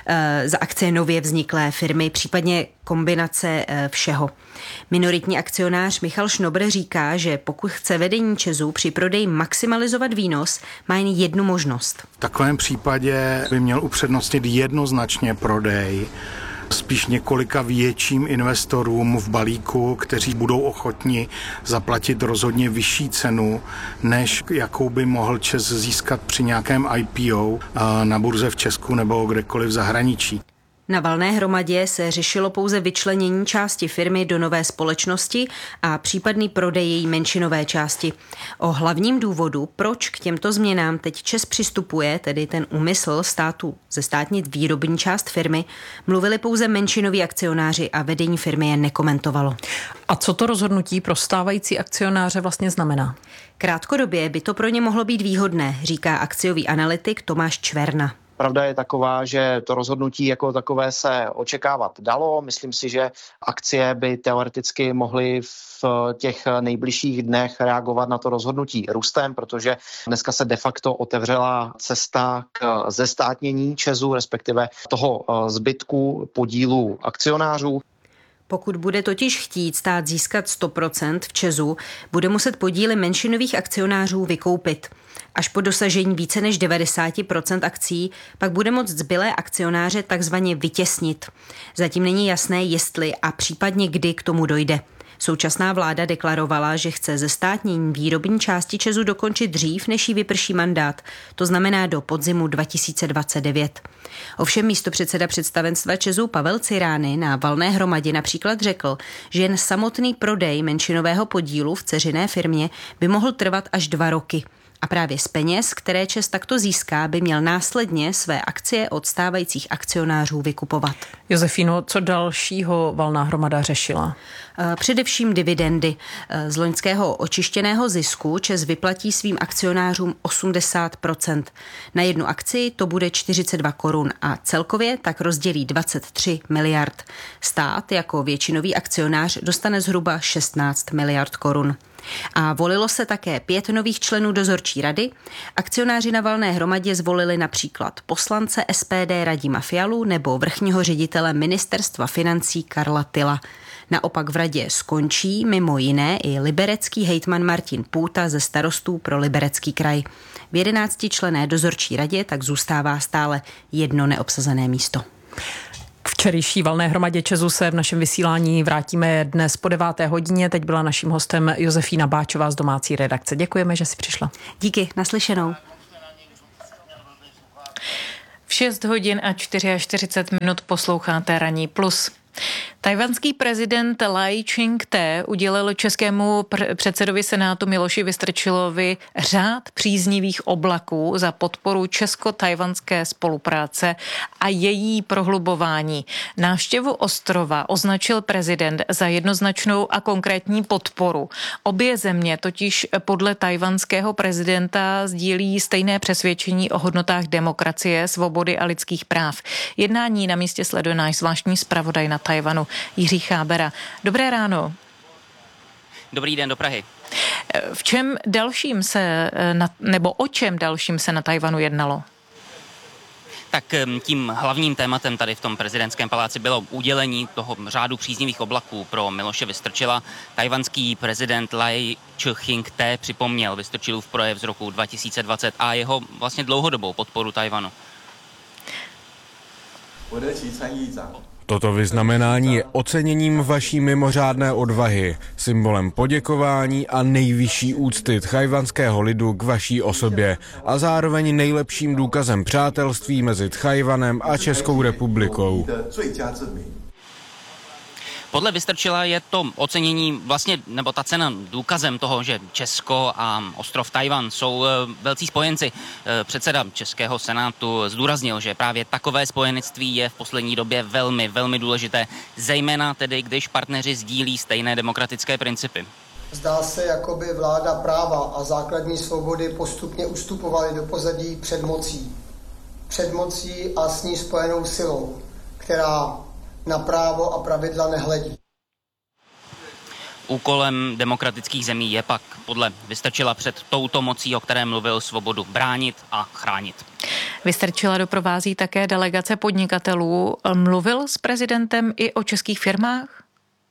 za akcie nově vzniklé firmy, případně kombinace všeho. Minoritní akcionář Michal Šnobr říká, že pokud chce vedení ČEZu při prodeji maximalizovat výnos, má jen jednu možnost. V takovém případě by měl upřednostnit jednoznačně prodej spíš několika větším investorům v balíku, kteří budou ochotni zaplatit rozhodně vyšší cenu, než jakou by mohl ČEZ získat při nějakém I P O na burze v Česku nebo kdekoliv v zahraničí. Na valné hromadě se řešilo pouze vyčlenění části firmy do nové společnosti a případný prodej její menšinové části. O hlavním důvodu, proč k těmto změnám teď ČEZ přistupuje, tedy ten úmysl státu zestátnit výrobní část firmy, mluvili pouze menšinoví akcionáři a vedení firmy je nekomentovalo. A co to rozhodnutí pro stávající akcionáře vlastně znamená? Krátkodobě by to pro ně mohlo být výhodné, říká akciový analytik Tomáš Čverna. Pravda je taková, že to rozhodnutí jako takové se očekávat dalo. Myslím si, že akcie by teoreticky mohly v těch nejbližších dnech reagovat na to rozhodnutí růstem, protože dneska se de facto otevřela cesta k zestátnění ČEZu, respektive toho zbytku podílu akcionářů. Pokud bude totiž chtít stát získat sto procent v ČEZu, bude muset podíly menšinových akcionářů vykoupit. Až po dosažení více než devadesát procent akcí pak bude moct zbylé akcionáře takzvaně vytěsnit. Zatím není jasné, jestli a případně kdy k tomu dojde. Současná vláda deklarovala, že chce zestátnění výrobní části ČEZu dokončit dřív, než jí vyprší mandát, to znamená do podzimu dva tisíce dvacet devět. Ovšem místopředseda představenstva ČEZu Pavel Cirány na valné hromadě například řekl, že jen samotný prodej menšinového podílu v dceřiné firmě by mohl trvat až dva roky. A právě z peněz, které ČEZ takto získá, by měl následně své akcie od stávajících akcionářů vykupovat. Josefino, co dalšího valná hromada řešila? Především dividendy. Z loňského očištěného zisku ČEZ vyplatí svým akcionářům osmdesát procent. Na jednu akci to bude čtyřicet dva korun a celkově tak rozdělí dvacet tři miliard. Stát jako většinový akcionář dostane zhruba šestnáct miliard korun. A volilo se také pět nových členů dozorčí rady. Akcionáři na valné hromadě zvolili například poslance S P D Radima Fialu nebo vrchního ředitele ministerstva financí Karla Tyla. Naopak v radě skončí mimo jiné i liberecký hejtman Martin Půta ze Starostů pro Liberecký kraj. V jedenáctičlenné dozorčí radě tak zůstává stále jedno neobsazené místo. K včerejší valné hromadě ČEZu se v našem vysílání vrátíme dnes po deváté hodině. Teď byla naším hostem Josefína Báčová z domácí redakce. Děkujeme, že jsi přišla. Díky, naslyšenou. V šest hodin a čtyřicet čtyři minut posloucháte Ranní plus. Tajvanský prezident Lai Ching-te udělil českému pr- předsedovi Senátu Miloši Vystrčilovi řád příznivých oblaků za podporu česko-tajvanské spolupráce a její prohlubování. Návštěvu ostrova označil prezident za jednoznačnou a konkrétní podporu. Obě země totiž podle tajvanského prezidenta sdílí stejné přesvědčení o hodnotách demokracie, svobody a lidských práv. Jednání na místě sleduje náš zvláštní zpravodaj na Tajvanu Jiří Chábera. Dobré ráno. Dobrý den do Prahy. V čem dalším se, nebo o čem dalším se na Tajvanu jednalo? Tak tím hlavním tématem tady v tom prezidentském paláci bylo udělení toho řádu příznivých oblaků pro Miloše Vystrčila. Tajvanský prezident Lai Ching-te připomněl Vystrčilův projev z roku dva tisíce dvacet a jeho vlastně dlouhodobou podporu Tajvanu. Toto vyznamenání je oceněním vaší mimořádné odvahy, symbolem poděkování a nejvyšší úcty tchajvanského lidu k vaší osobě a zároveň nejlepším důkazem přátelství mezi Tchajvanem a Českou republikou. Podle Vystrčila je to ocenění vlastně, nebo ta cena důkazem toho, že Česko a ostrov Tajvan jsou velcí spojenci. Předseda Českého senátu zdůraznil, že právě takové spojenectví je v poslední době velmi, velmi důležité, zejména tedy, když partneři sdílí stejné demokratické principy. Zdá se, jako by vláda práva a základní svobody postupně ustupovaly do pozadí před mocí. Před mocí a s ní spojenou silou, která na právo a pravidla nehledí. Úkolem demokratických zemí je pak podle Vystrčila před touto mocí, o které mluvil, svobodu bránit a chránit. Vystrčila doprovází také delegace podnikatelů. Mluvil s prezidentem i o českých firmách?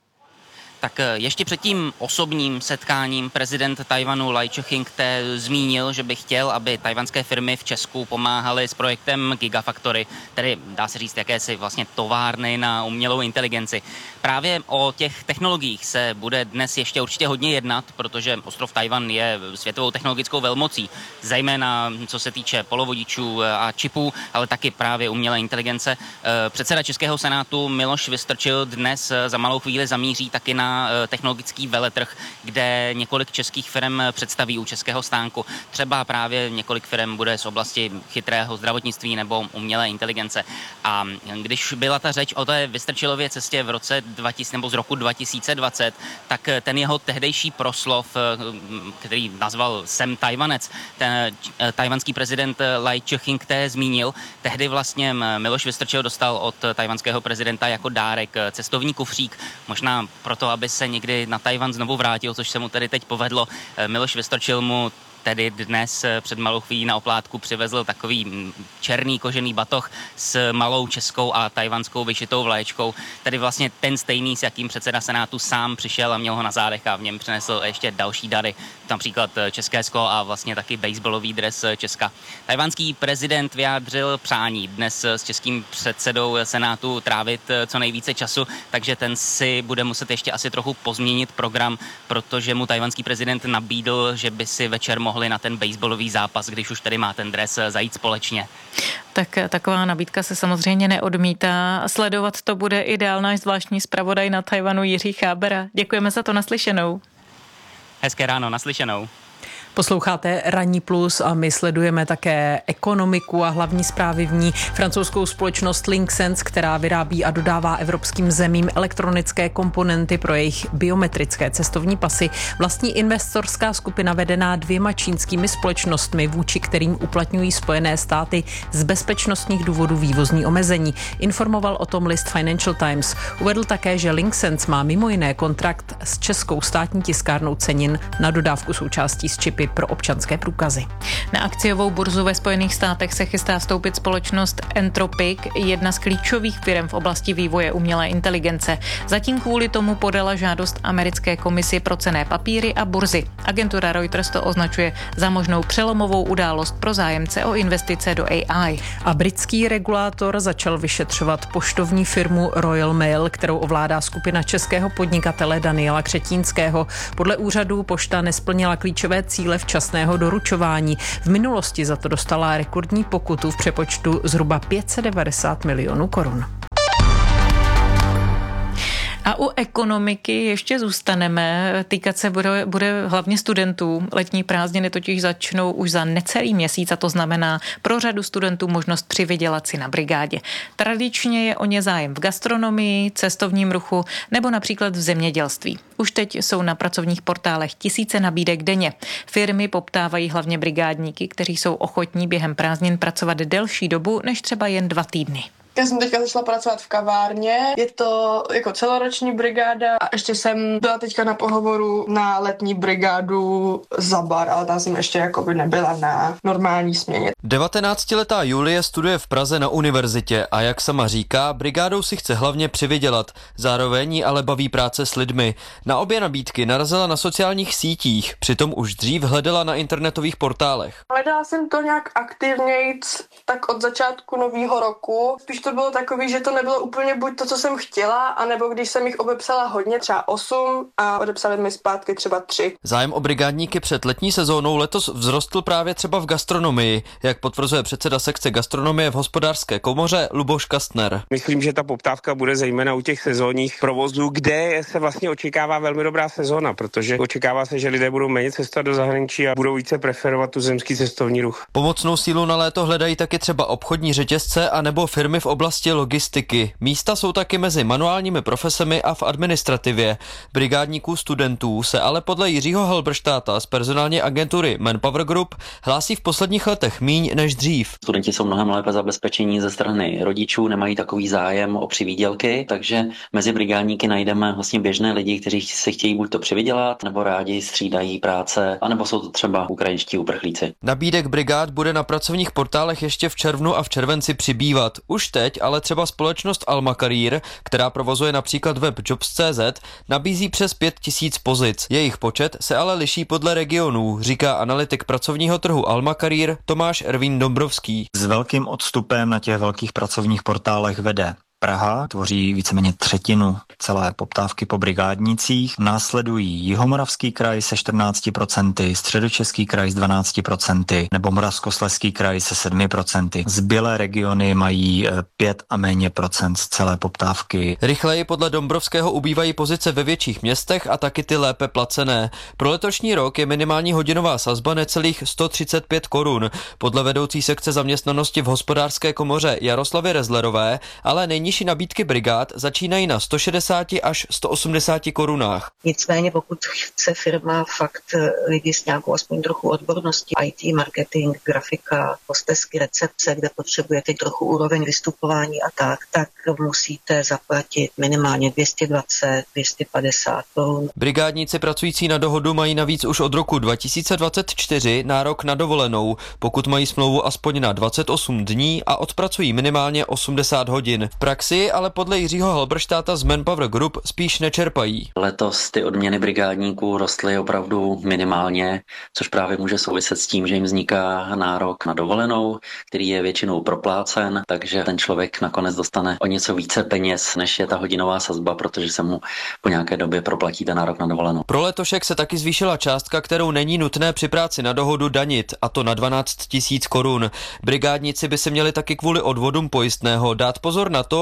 Tak ještě před tím osobním setkáním prezident Tajvanu Lai Ching-te zmínil, že by chtěl, aby tajvanské firmy v Česku pomáhaly s projektem Gigafactory, tedy dá se říct jakési vlastně továrny na umělou inteligenci. Právě o těch technologiích se bude dnes ještě určitě hodně jednat, protože ostrov Tajvan je světovou technologickou velmocí, zejména co se týče polovodičů a čipů, ale taky právě umělé inteligence. Předseda Českého senátu Miloš Vystrčil dnes za malou chvíli zamíří taky na technologický veletrh, kde několik českých firm představí u českého stánku. Třeba právě několik firm bude z oblasti chytrého zdravotnictví nebo umělé inteligence. A když byla ta řeč o té Vystrčilově cestě v roce dva tisíce, nebo z roku dva tisíce dvacet, tak ten jeho tehdejší proslov, který nazval Jsem Tajvanec, ten tajvanský prezident Lai Ching-te zmínil. Tehdy vlastně Miloš Vystrčil dostal od tajvanského prezidenta jako dárek cestovní kufřík, možná proto, aby se někdy na Tajvan znovu vrátil, což se mu tedy teď povedlo. Miloš Vystrčil mu tedy dnes před malou chvílí na oplátku přivezl takový černý kožený batoh s malou českou a tajvanskou vyšitou vlaječkou. Tedy vlastně ten stejný, s jakým předseda senátu sám přišel a měl ho na zádech a v něm přinesl ještě další dary, například české sklo a vlastně taky baseballový dres Česka. Tajvanský prezident vyjádřil přání dnes s českým předsedou senátu trávit co nejvíce času, takže ten si bude muset ještě asi trochu pozměnit program, protože mu tajvanský prezident nabídl, že by si večer mohl na ten baseballový zápas, když už tady má ten dres, zajít společně. Tak taková nabídka se samozřejmě neodmítá. Sledovat to bude i dál náš zvláštní zpravodaj na Tajvanu Jiří Chábera. Děkujeme za to, naslyšenou. Hezké ráno, naslyšenou. Posloucháte Ranní plus a my sledujeme také ekonomiku a hlavní zprávy v ní. Francouzskou společnost Linxens, která vyrábí a dodává evropským zemím elektronické komponenty pro jejich biometrické cestovní pasy, vlastní investorská skupina vedená dvěma čínskými společnostmi, vůči kterým uplatňují Spojené státy z bezpečnostních důvodů vývozní omezení. Informoval o tom list Financial Times. Uvedl také, že Linxens má mimo jiné kontrakt s českou státní tiskárnou cenin na dodávku součástí s čipy pro občanské průkazy. Na akciovou burzu ve Spojených státech se chystá vstoupit společnost Anthropic, jedna z klíčových firm v oblasti vývoje umělé inteligence. Zatím kvůli tomu podala žádost americké komisi pro cenné papíry a burzy. Agentura Reuters to označuje za možnou přelomovou událost pro zájemce o investice do A I. A britský regulátor začal vyšetřovat poštovní firmu Royal Mail, kterou ovládá skupina českého podnikatele Daniela Křetínského. Podle úřadu pošta nesplnila klíčové cíle včasného doručování. V minulosti za to dostala rekordní pokutu v přepočtu zhruba pět set devadesát milionů korun. A u ekonomiky ještě zůstaneme. Týkat se bude, bude hlavně studentů. Letní prázdniny totiž začnou už za necelý měsíc a to znamená pro řadu studentů možnost přivydělat si na brigádě. Tradičně je o ně zájem v gastronomii, cestovním ruchu nebo například v zemědělství. Už teď jsou na pracovních portálech tisíce nabídek denně. Firmy poptávají hlavně brigádníky, kteří jsou ochotní během prázdnin pracovat delší dobu než třeba jen dva týdny. Já jsem teďka začala pracovat v kavárně, je to jako celoroční brigáda a ještě jsem byla teďka na pohovoru na letní brigádu za bar, ale tam jsem ještě jakoby nebyla na normální směně. devatenáctiletá Julie studuje v Praze na univerzitě a jak sama říká, brigádou si chce hlavně přivydělat. Zároveň jí ale baví práce s lidmi. Na obě nabídky narazila na sociálních sítích, přitom už dřív hledala na internetových portálech. Hledala jsem to nějak aktivnějc, tak od začátku nového roku. Spíš to bylo takový, že to nebylo úplně buď to, co jsem chtěla, anebo když jsem jich obepsala hodně, třeba osm a odepsali mi zpátky třeba tři. Zájem o brigádníky před letní sezónou letos vzrostl právě třeba v gastronomii, jak potvrzuje předseda sekce gastronomie v Hospodářské komoře Luboš Kastner. Myslím, že ta poptávka bude zejména u těch sezónních provozů, kde se vlastně očekává velmi dobrá sezóna, protože očekává se, že lidé budou méně cestovat do zahraničí a budou více preferovat tu zemský cestovní ruch. Pomocnou sílu na léto hledají taky třeba obchodní řetězce a nebo firmy v oblasti logistiky. Místa jsou taky mezi manuálními profesemi a v administrativě. Brigádníků studentů se ale podle Jiřího Halberštáta z personální agentury Manpower Group hlásí v posledních letech míň než dřív. Studenti jsou mnohem lépe zabezpečení ze strany rodičů, nemají takový zájem o přivýdělky, takže mezi brigádníky najdeme vlastně běžné lidi, kteří se chtějí buď to přivydělat, nebo rádi střídají práce, anebo jsou to třeba ukrajinští uprchlíci. Nabídek brigád bude na pracovních portálech ještě v červnu a v červenci přibývat. Už teď ale třeba společnost Alma Career, která provozuje například web jobs tečka cé zet, nabízí přes pět tisíc pozic. Jejich počet se ale liší podle regionů, říká analytik pracovního trhu Alma Career Tomáš Ervín Dombrovský. S velkým odstupem na těch velkých pracovních portálech vede Praha, tvoří víceméně třetinu celé poptávky po brigádnících. Následují Jihomoravský kraj se čtrnácti procenty, Středočeský kraj s dvanácti procenty nebo Moravskoslezský kraj se sedmi procenty. Zbylé regiony mají pět a méně procent z celé poptávky. Rychleji podle Dombrovského ubývají pozice ve větších městech a taky ty lépe placené. Pro letošní rok je minimální hodinová sazba necelých sto třicet pět korun. Podle vedoucí sekce zaměstnanosti v Hospodářské komoře Jaroslavy Rezlerové, ale nejnižší nabídky brigád začínají na sto šedesát až sto osmdesát korunách. Nicméně pokud chce firma fakt lidi s nějakou aspoň trochu odborností, í té, marketing, grafika, hostesky, recepce, kde potřebujete trochu úroveň vystupování a tak, tak musíte zaplatit minimálně dvě stě dvacet, dvě stě padesát korun. Brigádníci pracující na dohodu mají navíc už od roku dva tisíce dvacet čtyři nárok na dovolenou, pokud mají smlouvu aspoň na dvacet osm dní a odpracují minimálně osmdesát hodin. V praxi ale podle Jiřího Halberštáta z Manpower Group spíš nečerpají. Letos ty odměny brigádníků rostly opravdu minimálně, což právě může souviset s tím, že jim vzniká nárok na dovolenou, který je většinou proplácen, takže ten člověk nakonec dostane o něco více peněz, než je ta hodinová sazba, protože se mu po nějaké době proplatí ten nárok na dovolenou. Pro letošek se taky zvýšila částka, kterou není nutné při práci na dohodu danit, a to na dvanáct tisíc korun. Brigádníci by se měli taky kvůli odvodům pojistného dát pozor na to,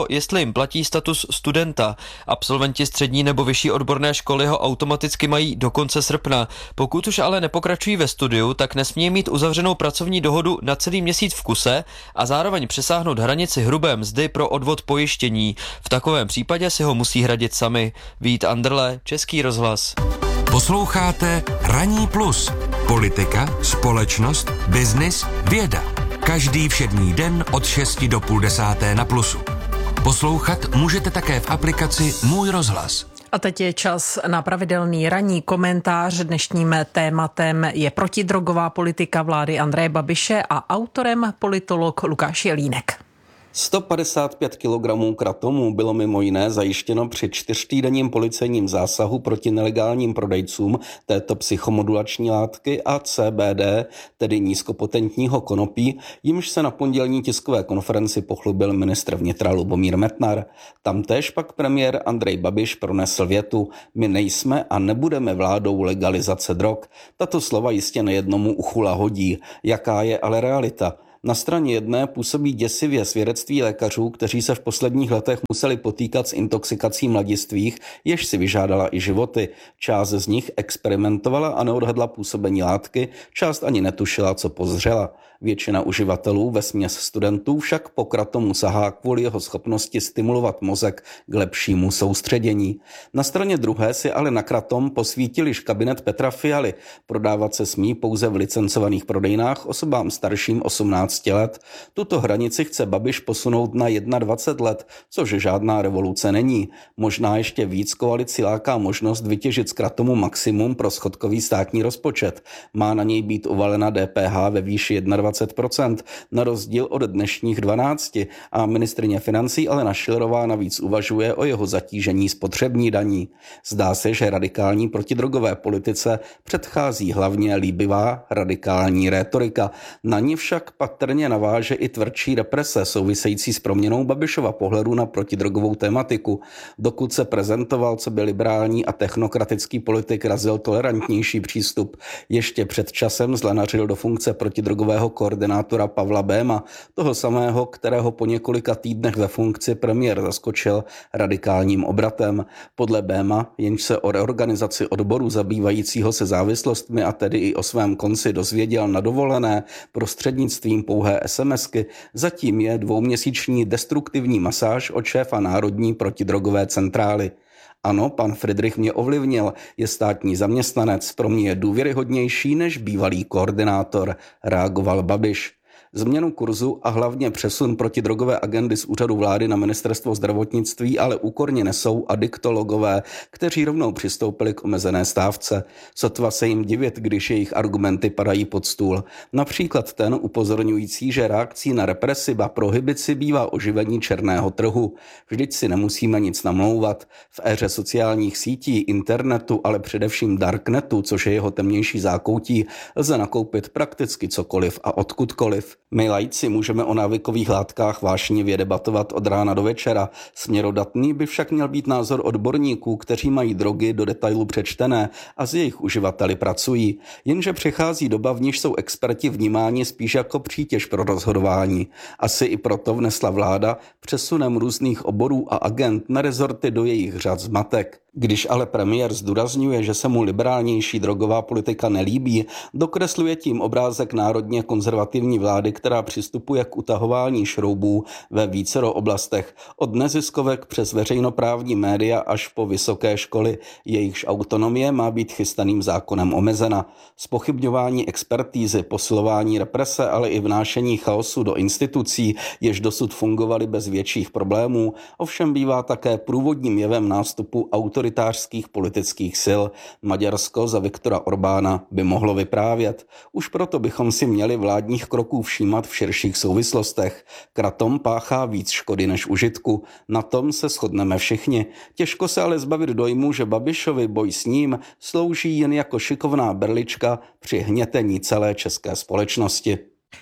to, jestli jim platí status studenta. Absolventi střední nebo vyšší odborné školy ho automaticky mají do konce srpna. Pokud už ale nepokračují ve studiu, tak nesmí mít uzavřenou pracovní dohodu na celý měsíc v kuse a zároveň přesáhnout hranici hrubé mzdy pro odvod pojištění. V takovém případě si ho musí hradit sami. Vít Anderle, Český rozhlas. Posloucháte Ranní plus. Politika, společnost, biznis, věda. Každý všední den od šesti do půl desáté na Plusu. Poslouchat můžete také v aplikaci Můj rozhlas. A teď je čas na pravidelný ranní komentář. Dnešním tématem je protidrogová politika vlády Andreje Babiše a autorem politolog Lukáš Jelínek. sto padesát pět kilogramů kratomu bylo mimo jiné zajištěno při čtyřtýdenním policejním zásahu proti nelegálním prodejcům této psychomodulační látky a C B D, tedy nízkopotentního konopí, jimž se na pondělní tiskové konferenci pochlubil ministr vnitra Lubomír Metnar. Tamtéž pak premiér Andrej Babiš pronesl větu: my nejsme a nebudeme vládou legalizace drog. Tato slova jistě nejednomu uchu lahodí. Jaká je ale realita? Na straně jedné působí děsivě svědectví lékařů, kteří se v posledních letech museli potýkat s intoxikací mladistvých, jež si vyžádala i životy. Část z nich experimentovala a neodhadla působení látky, část ani netušila, co pozřela. Většina uživatelů, vesměs studentů, však po kratomu sahá kvůli jeho schopnosti stimulovat mozek k lepšímu soustředění. Na straně druhé si ale na kratom posvítil již kabinet Petra Fialy. Prodávat se smí pouze v licencovaných prodejnách osobám starším osmnácti let. Tuto hranici chce Babiš posunout na dvacet jedna let, což žádná revoluce není. Možná ještě víc koalici láká možnost vytěžit z kratomu maximum pro schodkový státní rozpočet. Má na něj být uvalena D P H ve výši dvacet jedna procent, na rozdíl od dnešních dvanácti, a ministryně financí Alena Schillerová navíc uvažuje o jeho zatížení spotřební daní. Zdá se, že radikální protidrogové politice předchází hlavně líbivá radikální rétorika. Na ní však patrně naváže i tvrdší represe související s proměnou Babišova pohledu na protidrogovou tematiku. Dokud se prezentoval coby liberální a technokratický politik, razil tolerantnější přístup. Ještě před časem zlanařil do funkce protidrogového koordinátora Pavla Béma, toho samého, kterého po několika týdnech ve funkci premiér zaskočil radikálním obratem. Podle Béma, jenž se o reorganizaci odboru zabývajícího se závislostmi a tedy i o svém konci dozvěděl na dovolené prostřednictvím pouhé SMSky, zatím je dvouměsíční destruktivní masáž od šéfa Národní protidrogové centrály. Ano, pan Friedrich mě ovlivnil, je státní zaměstnanec, pro mě je důvěryhodnější než bývalý koordinátor, reagoval Babiš. Změnu kurzu a hlavně přesun protidrogové agendy z úřadu vlády na ministerstvo zdravotnictví ale úkorně nesou adiktologové, kteří rovnou přistoupili k omezené stávce. Sotva se jim divit, když jejich argumenty padají pod stůl. Například ten upozorňující, že reakcí na represi a prohibici bývá oživení černého trhu. Vždyť si nemusíme nic namlouvat. V éře sociálních sítí, internetu, ale především darknetu, což je jeho temnější zákoutí, lze nakoupit prakticky cokoliv a odkudkoliv. My laici můžeme o návykových látkách vášnivě debatovat od rána do večera. Směrodatný by však měl být názor odborníků, kteří mají drogy do detailu přečtené a s jejich uživateli pracují. Jenže přichází doba, v níž jsou experti vnímáni spíš jako přítěž pro rozhodování. Asi i proto vnesla vláda přesunem různých oborů a agent na rezorty do jejich řad zmatek. Když ale premiér zdůrazňuje, že se mu liberálnější drogová politika nelíbí, dokresluje tím obrázek národně konzervativní vlády, která přistupuje k utahování šroubů ve vícero oblastech, od neziskovek přes veřejnoprávní média až po vysoké školy. Jejichž autonomie má být chystaným zákonem omezena. Zpochybňování expertízy, posilování represe, ale i vnášení chaosu do institucí, jež dosud fungovaly bez větších problémů, ovšem bývá také průvodním jevem nástupu autoritářských politických sil. Maďarsko za Viktora Orbána by mohlo vyprávět. Už proto bychom si měli vládních kroků všímat v širších souvislostech. Kratom páchá víc škody než užitku. Na tom se shodneme všichni. Těžko se ale zbavit dojmu, že Babišovi boj s ním slouží jen jako šikovná berlička při hnětení celé české společnosti.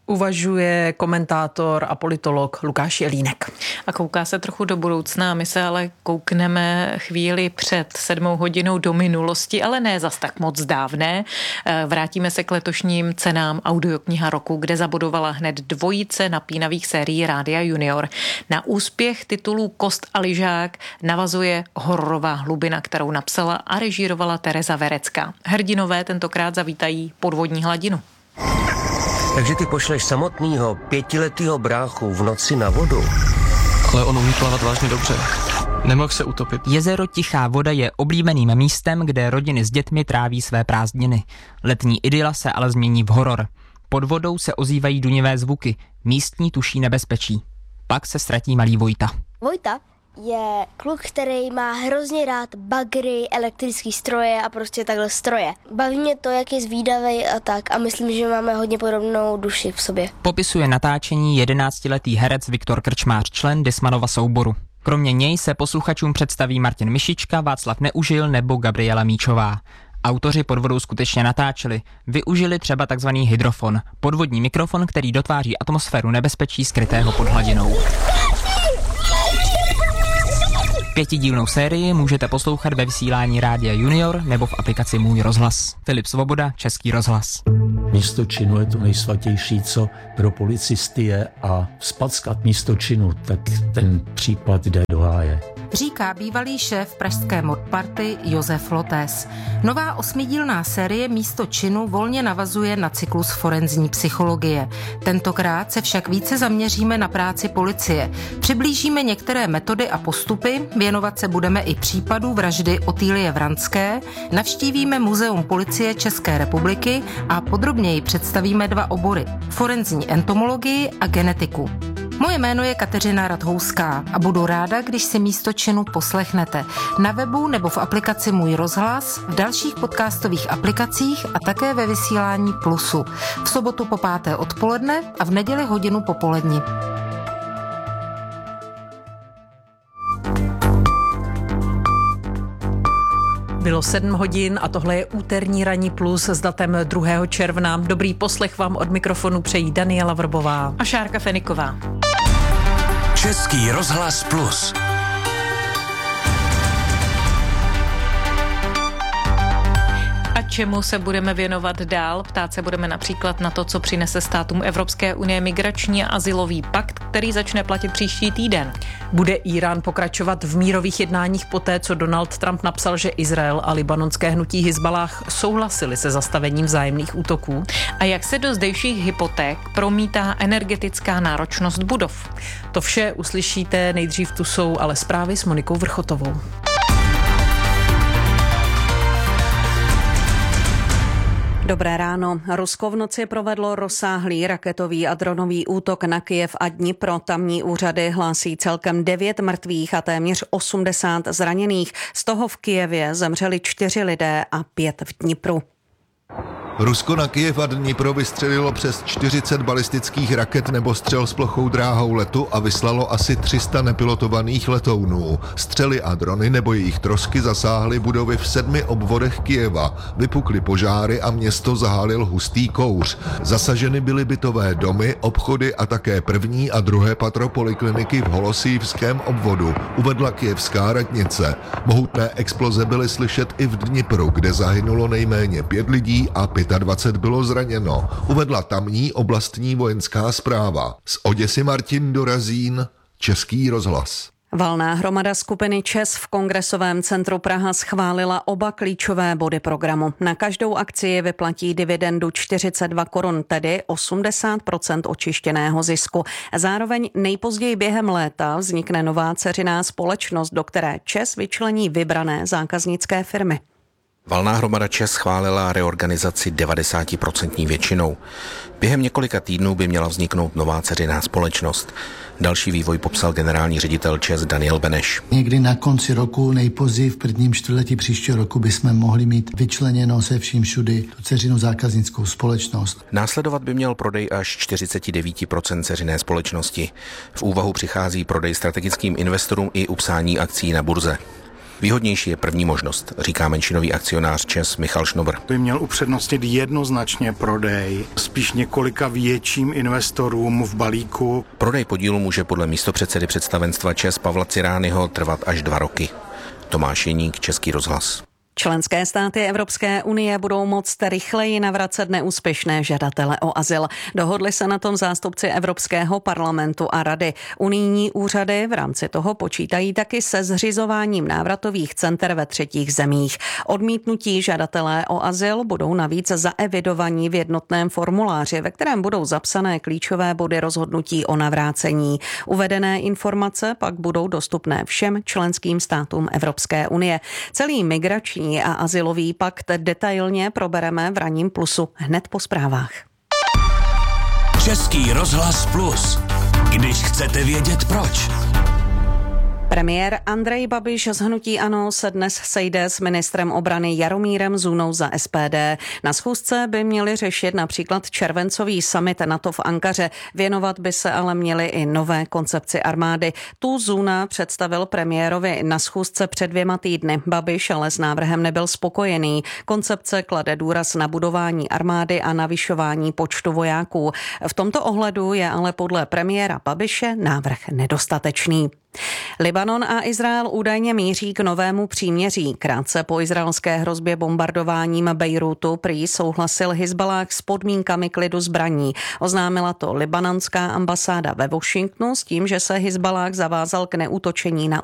Uvažuje komentátor a politolog Lukáš Jelínek. A kouká se trochu do budoucna, my se ale koukneme chvíli před sedmou hodinou do minulosti, ale ne zas tak moc dávné. Vrátíme se k letošním cenám Audiokniha roku, kde zabodovala hned dvojice napínavých sérií Rádia Junior. Na úspěch titulů Kost a lyžák navazuje hororová hlubina, kterou napsala a režírovala Tereza Verecká. Hrdinové tentokrát zavítají podvodní hladinu. Takže ty pošleš samotnýho pětiletýho bráchu v noci na vodu? Ale on umí plavat vážně dobře. Nemohl se utopit. Jezero Tichá voda je oblíbeným místem, kde rodiny s dětmi tráví své prázdniny. Letní idyla se ale změní v horor. Pod vodou se ozývají dunivé zvuky. Místní tuší nebezpečí. Pak se ztratí malý Vojta. Vojta je kluk, který má hrozně rád bagry, elektrické stroje a prostě takhle stroje. Baví mě to, jak je zvídavej a tak a myslím, že máme hodně podobnou duši v sobě. Popisuje natáčení jedenáctiletý herec Viktor Krčmář, člen Dismanova souboru. Kromě něj se posluchačům představí Martin Mišička, Václav Neužil nebo Gabriela Míčová. Autoři pod vodou skutečně natáčeli. Využili třeba takzvaný hydrofon, podvodní mikrofon, který dotváří atmosféru nebezpečí skrytého pod hladinou. Pětidílnou sérii můžete poslouchat ve vysílání Rádia Junior nebo v aplikaci Můj rozhlas. Filip Svoboda, Český rozhlas. Místo činu je to nejsvatější, co pro policisty je, a vzpackat místo činu, tak ten případ jde do háje. Říká bývalý šéf pražské modparty Josef Lotés. Nová osmidílná série Místo činu volně navazuje na cyklus forenzní psychologie. Tentokrát se však více zaměříme na práci policie. Přiblížíme některé metody a postupy, věnovat se budeme i případu vraždy Otýlie Vranské, navštívíme Muzeum policie České republiky a podrobněji představíme dva obory: forenzní entomologii a genetiku. Moje jméno je Kateřina Radhouská a budu ráda, když si Místo činu poslechnete na webu nebo v aplikaci Můj rozhlas, v dalších podcastových aplikacích a také ve vysílání Plusu. V sobotu po páté odpoledne a v neděli hodinu popolední. Bylo sedm hodin a tohle je úterní ranní plus s datem druhého června. Dobrý poslech vám od mikrofonu přejí Daniela Vrbová a Šárka Feniková. Český rozhlas Plus. A čemu se budeme věnovat dál? Ptát se budeme například na to, co přinese státům Evropské unie migrační a azylový pakt, který začne platit příští týden. Bude Irán pokračovat v mírových jednáních poté, co Donald Trump napsal, že Izrael a libanonské hnutí Hizbalách souhlasili se zastavením vzájemných útoků? A jak se do zdejších hypoték promítá energetická náročnost budov? To vše uslyšíte, nejdřív tu jsou ale zprávy s Monikou Vrchotovou. Dobré ráno. Rusko v noci provedlo rozsáhlý raketový a dronový útok na Kyjev a Dnipro. Tamní úřady hlásí celkem devět mrtvých a téměř osmdesát zraněných. Z toho v Kyjevě zemřeli čtyři lidé a pět v Dnipru. Rusko na Kyjev a Dnipro vystřelilo přes čtyřicet balistických raket nebo střel s plochou dráhou letu a vyslalo asi tři sta nepilotovaných letounů. Střely a drony nebo jejich trosky zasáhly budovy v sedmi obvodech Kyjeva. Vypukly požáry a město zahálil hustý kouř. Zasaženy byly bytové domy, obchody a také první a druhé patro polikliniky v Holosývském obvodu, uvedla kyjevská radnice. Mohutné exploze byly slyšet i v Dnipru, kde zahynulo nejméně pět lidí a dvacet pět bylo zraněno, uvedla tamní oblastní vojenská správa. Z Oděsy Martin Dorazín, Český rozhlas. Valná hromada skupiny ČES v Kongresovém centru Praha schválila oba klíčové body programu. Na každou akci vyplatí dividendu čtyřicet dva korun, tedy osmdesát procent očištěného zisku. Zároveň nejpozději během léta vznikne nová dceřiná společnost, do které ČES vyčlení vybrané zákaznické firmy. Valná hromada ČES schválila reorganizaci devadesát procent většinou. Během několika týdnů by měla vzniknout nová dceřiná společnost. Další vývoj popsal generální ředitel ČES Daniel Beneš. Někdy na konci roku, nejpozději v prvním čtvrtletí příštího roku bychom mohli mít vyčleněno se vším všudy tu dceřinou zákaznickou společnost. Následovat by měl prodej až čtyřicet devět procent dceřiné společnosti. V úvahu přichází prodej strategickým investorům i upsání akcí na burze. Výhodnější je první možnost, říká menšinový akcionář ČEZ Michal Šnobr. By měl upřednostnit jednoznačně prodej, spíš několika větším investorům v balíku. Prodej podílu může podle místopředsedy představenstva ČEZ Pavla Cirányho trvat až dva roky. Tomáš Jeník, Český rozhlas. Členské státy Evropské unie budou moct rychleji navracet neúspěšné žadatele o azyl. Dohodli se na tom zástupci Evropského parlamentu a rady. Unijní úřady v rámci toho počítají taky se zřizováním návratových center ve třetích zemích. Odmítnutí žadatelé o azyl budou navíc zaevidovaní v jednotném formuláři, ve kterém budou zapsané klíčové body rozhodnutí o navrácení. Uvedené informace pak budou dostupné všem členským státům Evropské unie. Celý migrační a azylový pakt detailně probereme v Ranním plusu hned po zprávách. Český rozhlas Plus. Když chcete vědět proč. Premiér Andrej Babiš z hnutí ANO se dnes sejde s ministrem obrany Jaromírem Zůnou za S P D. Na schůzce by měli řešit například červencový summit NATO v Ankaře. Věnovat by se ale měli i nové koncepci armády. Tu Zůna představil premiérovi na schůzce před dvěma týdny. Babiš ale s návrhem nebyl spokojený. Koncepce klade důraz na budování armády a navyšování počtu vojáků. V tomto ohledu je ale podle premiéra Babiše návrh nedostatečný. Libanon a Izrael údajně míří k novému příměří. Krátce po izraelské hrozbě bombardováním Bejrútu prý souhlasil Hizballáh s podmínkami klidu zbraní. Oznámila to libanonská ambasáda ve Washingtonu s tím, že se Hizballáh zavázal k neútočení na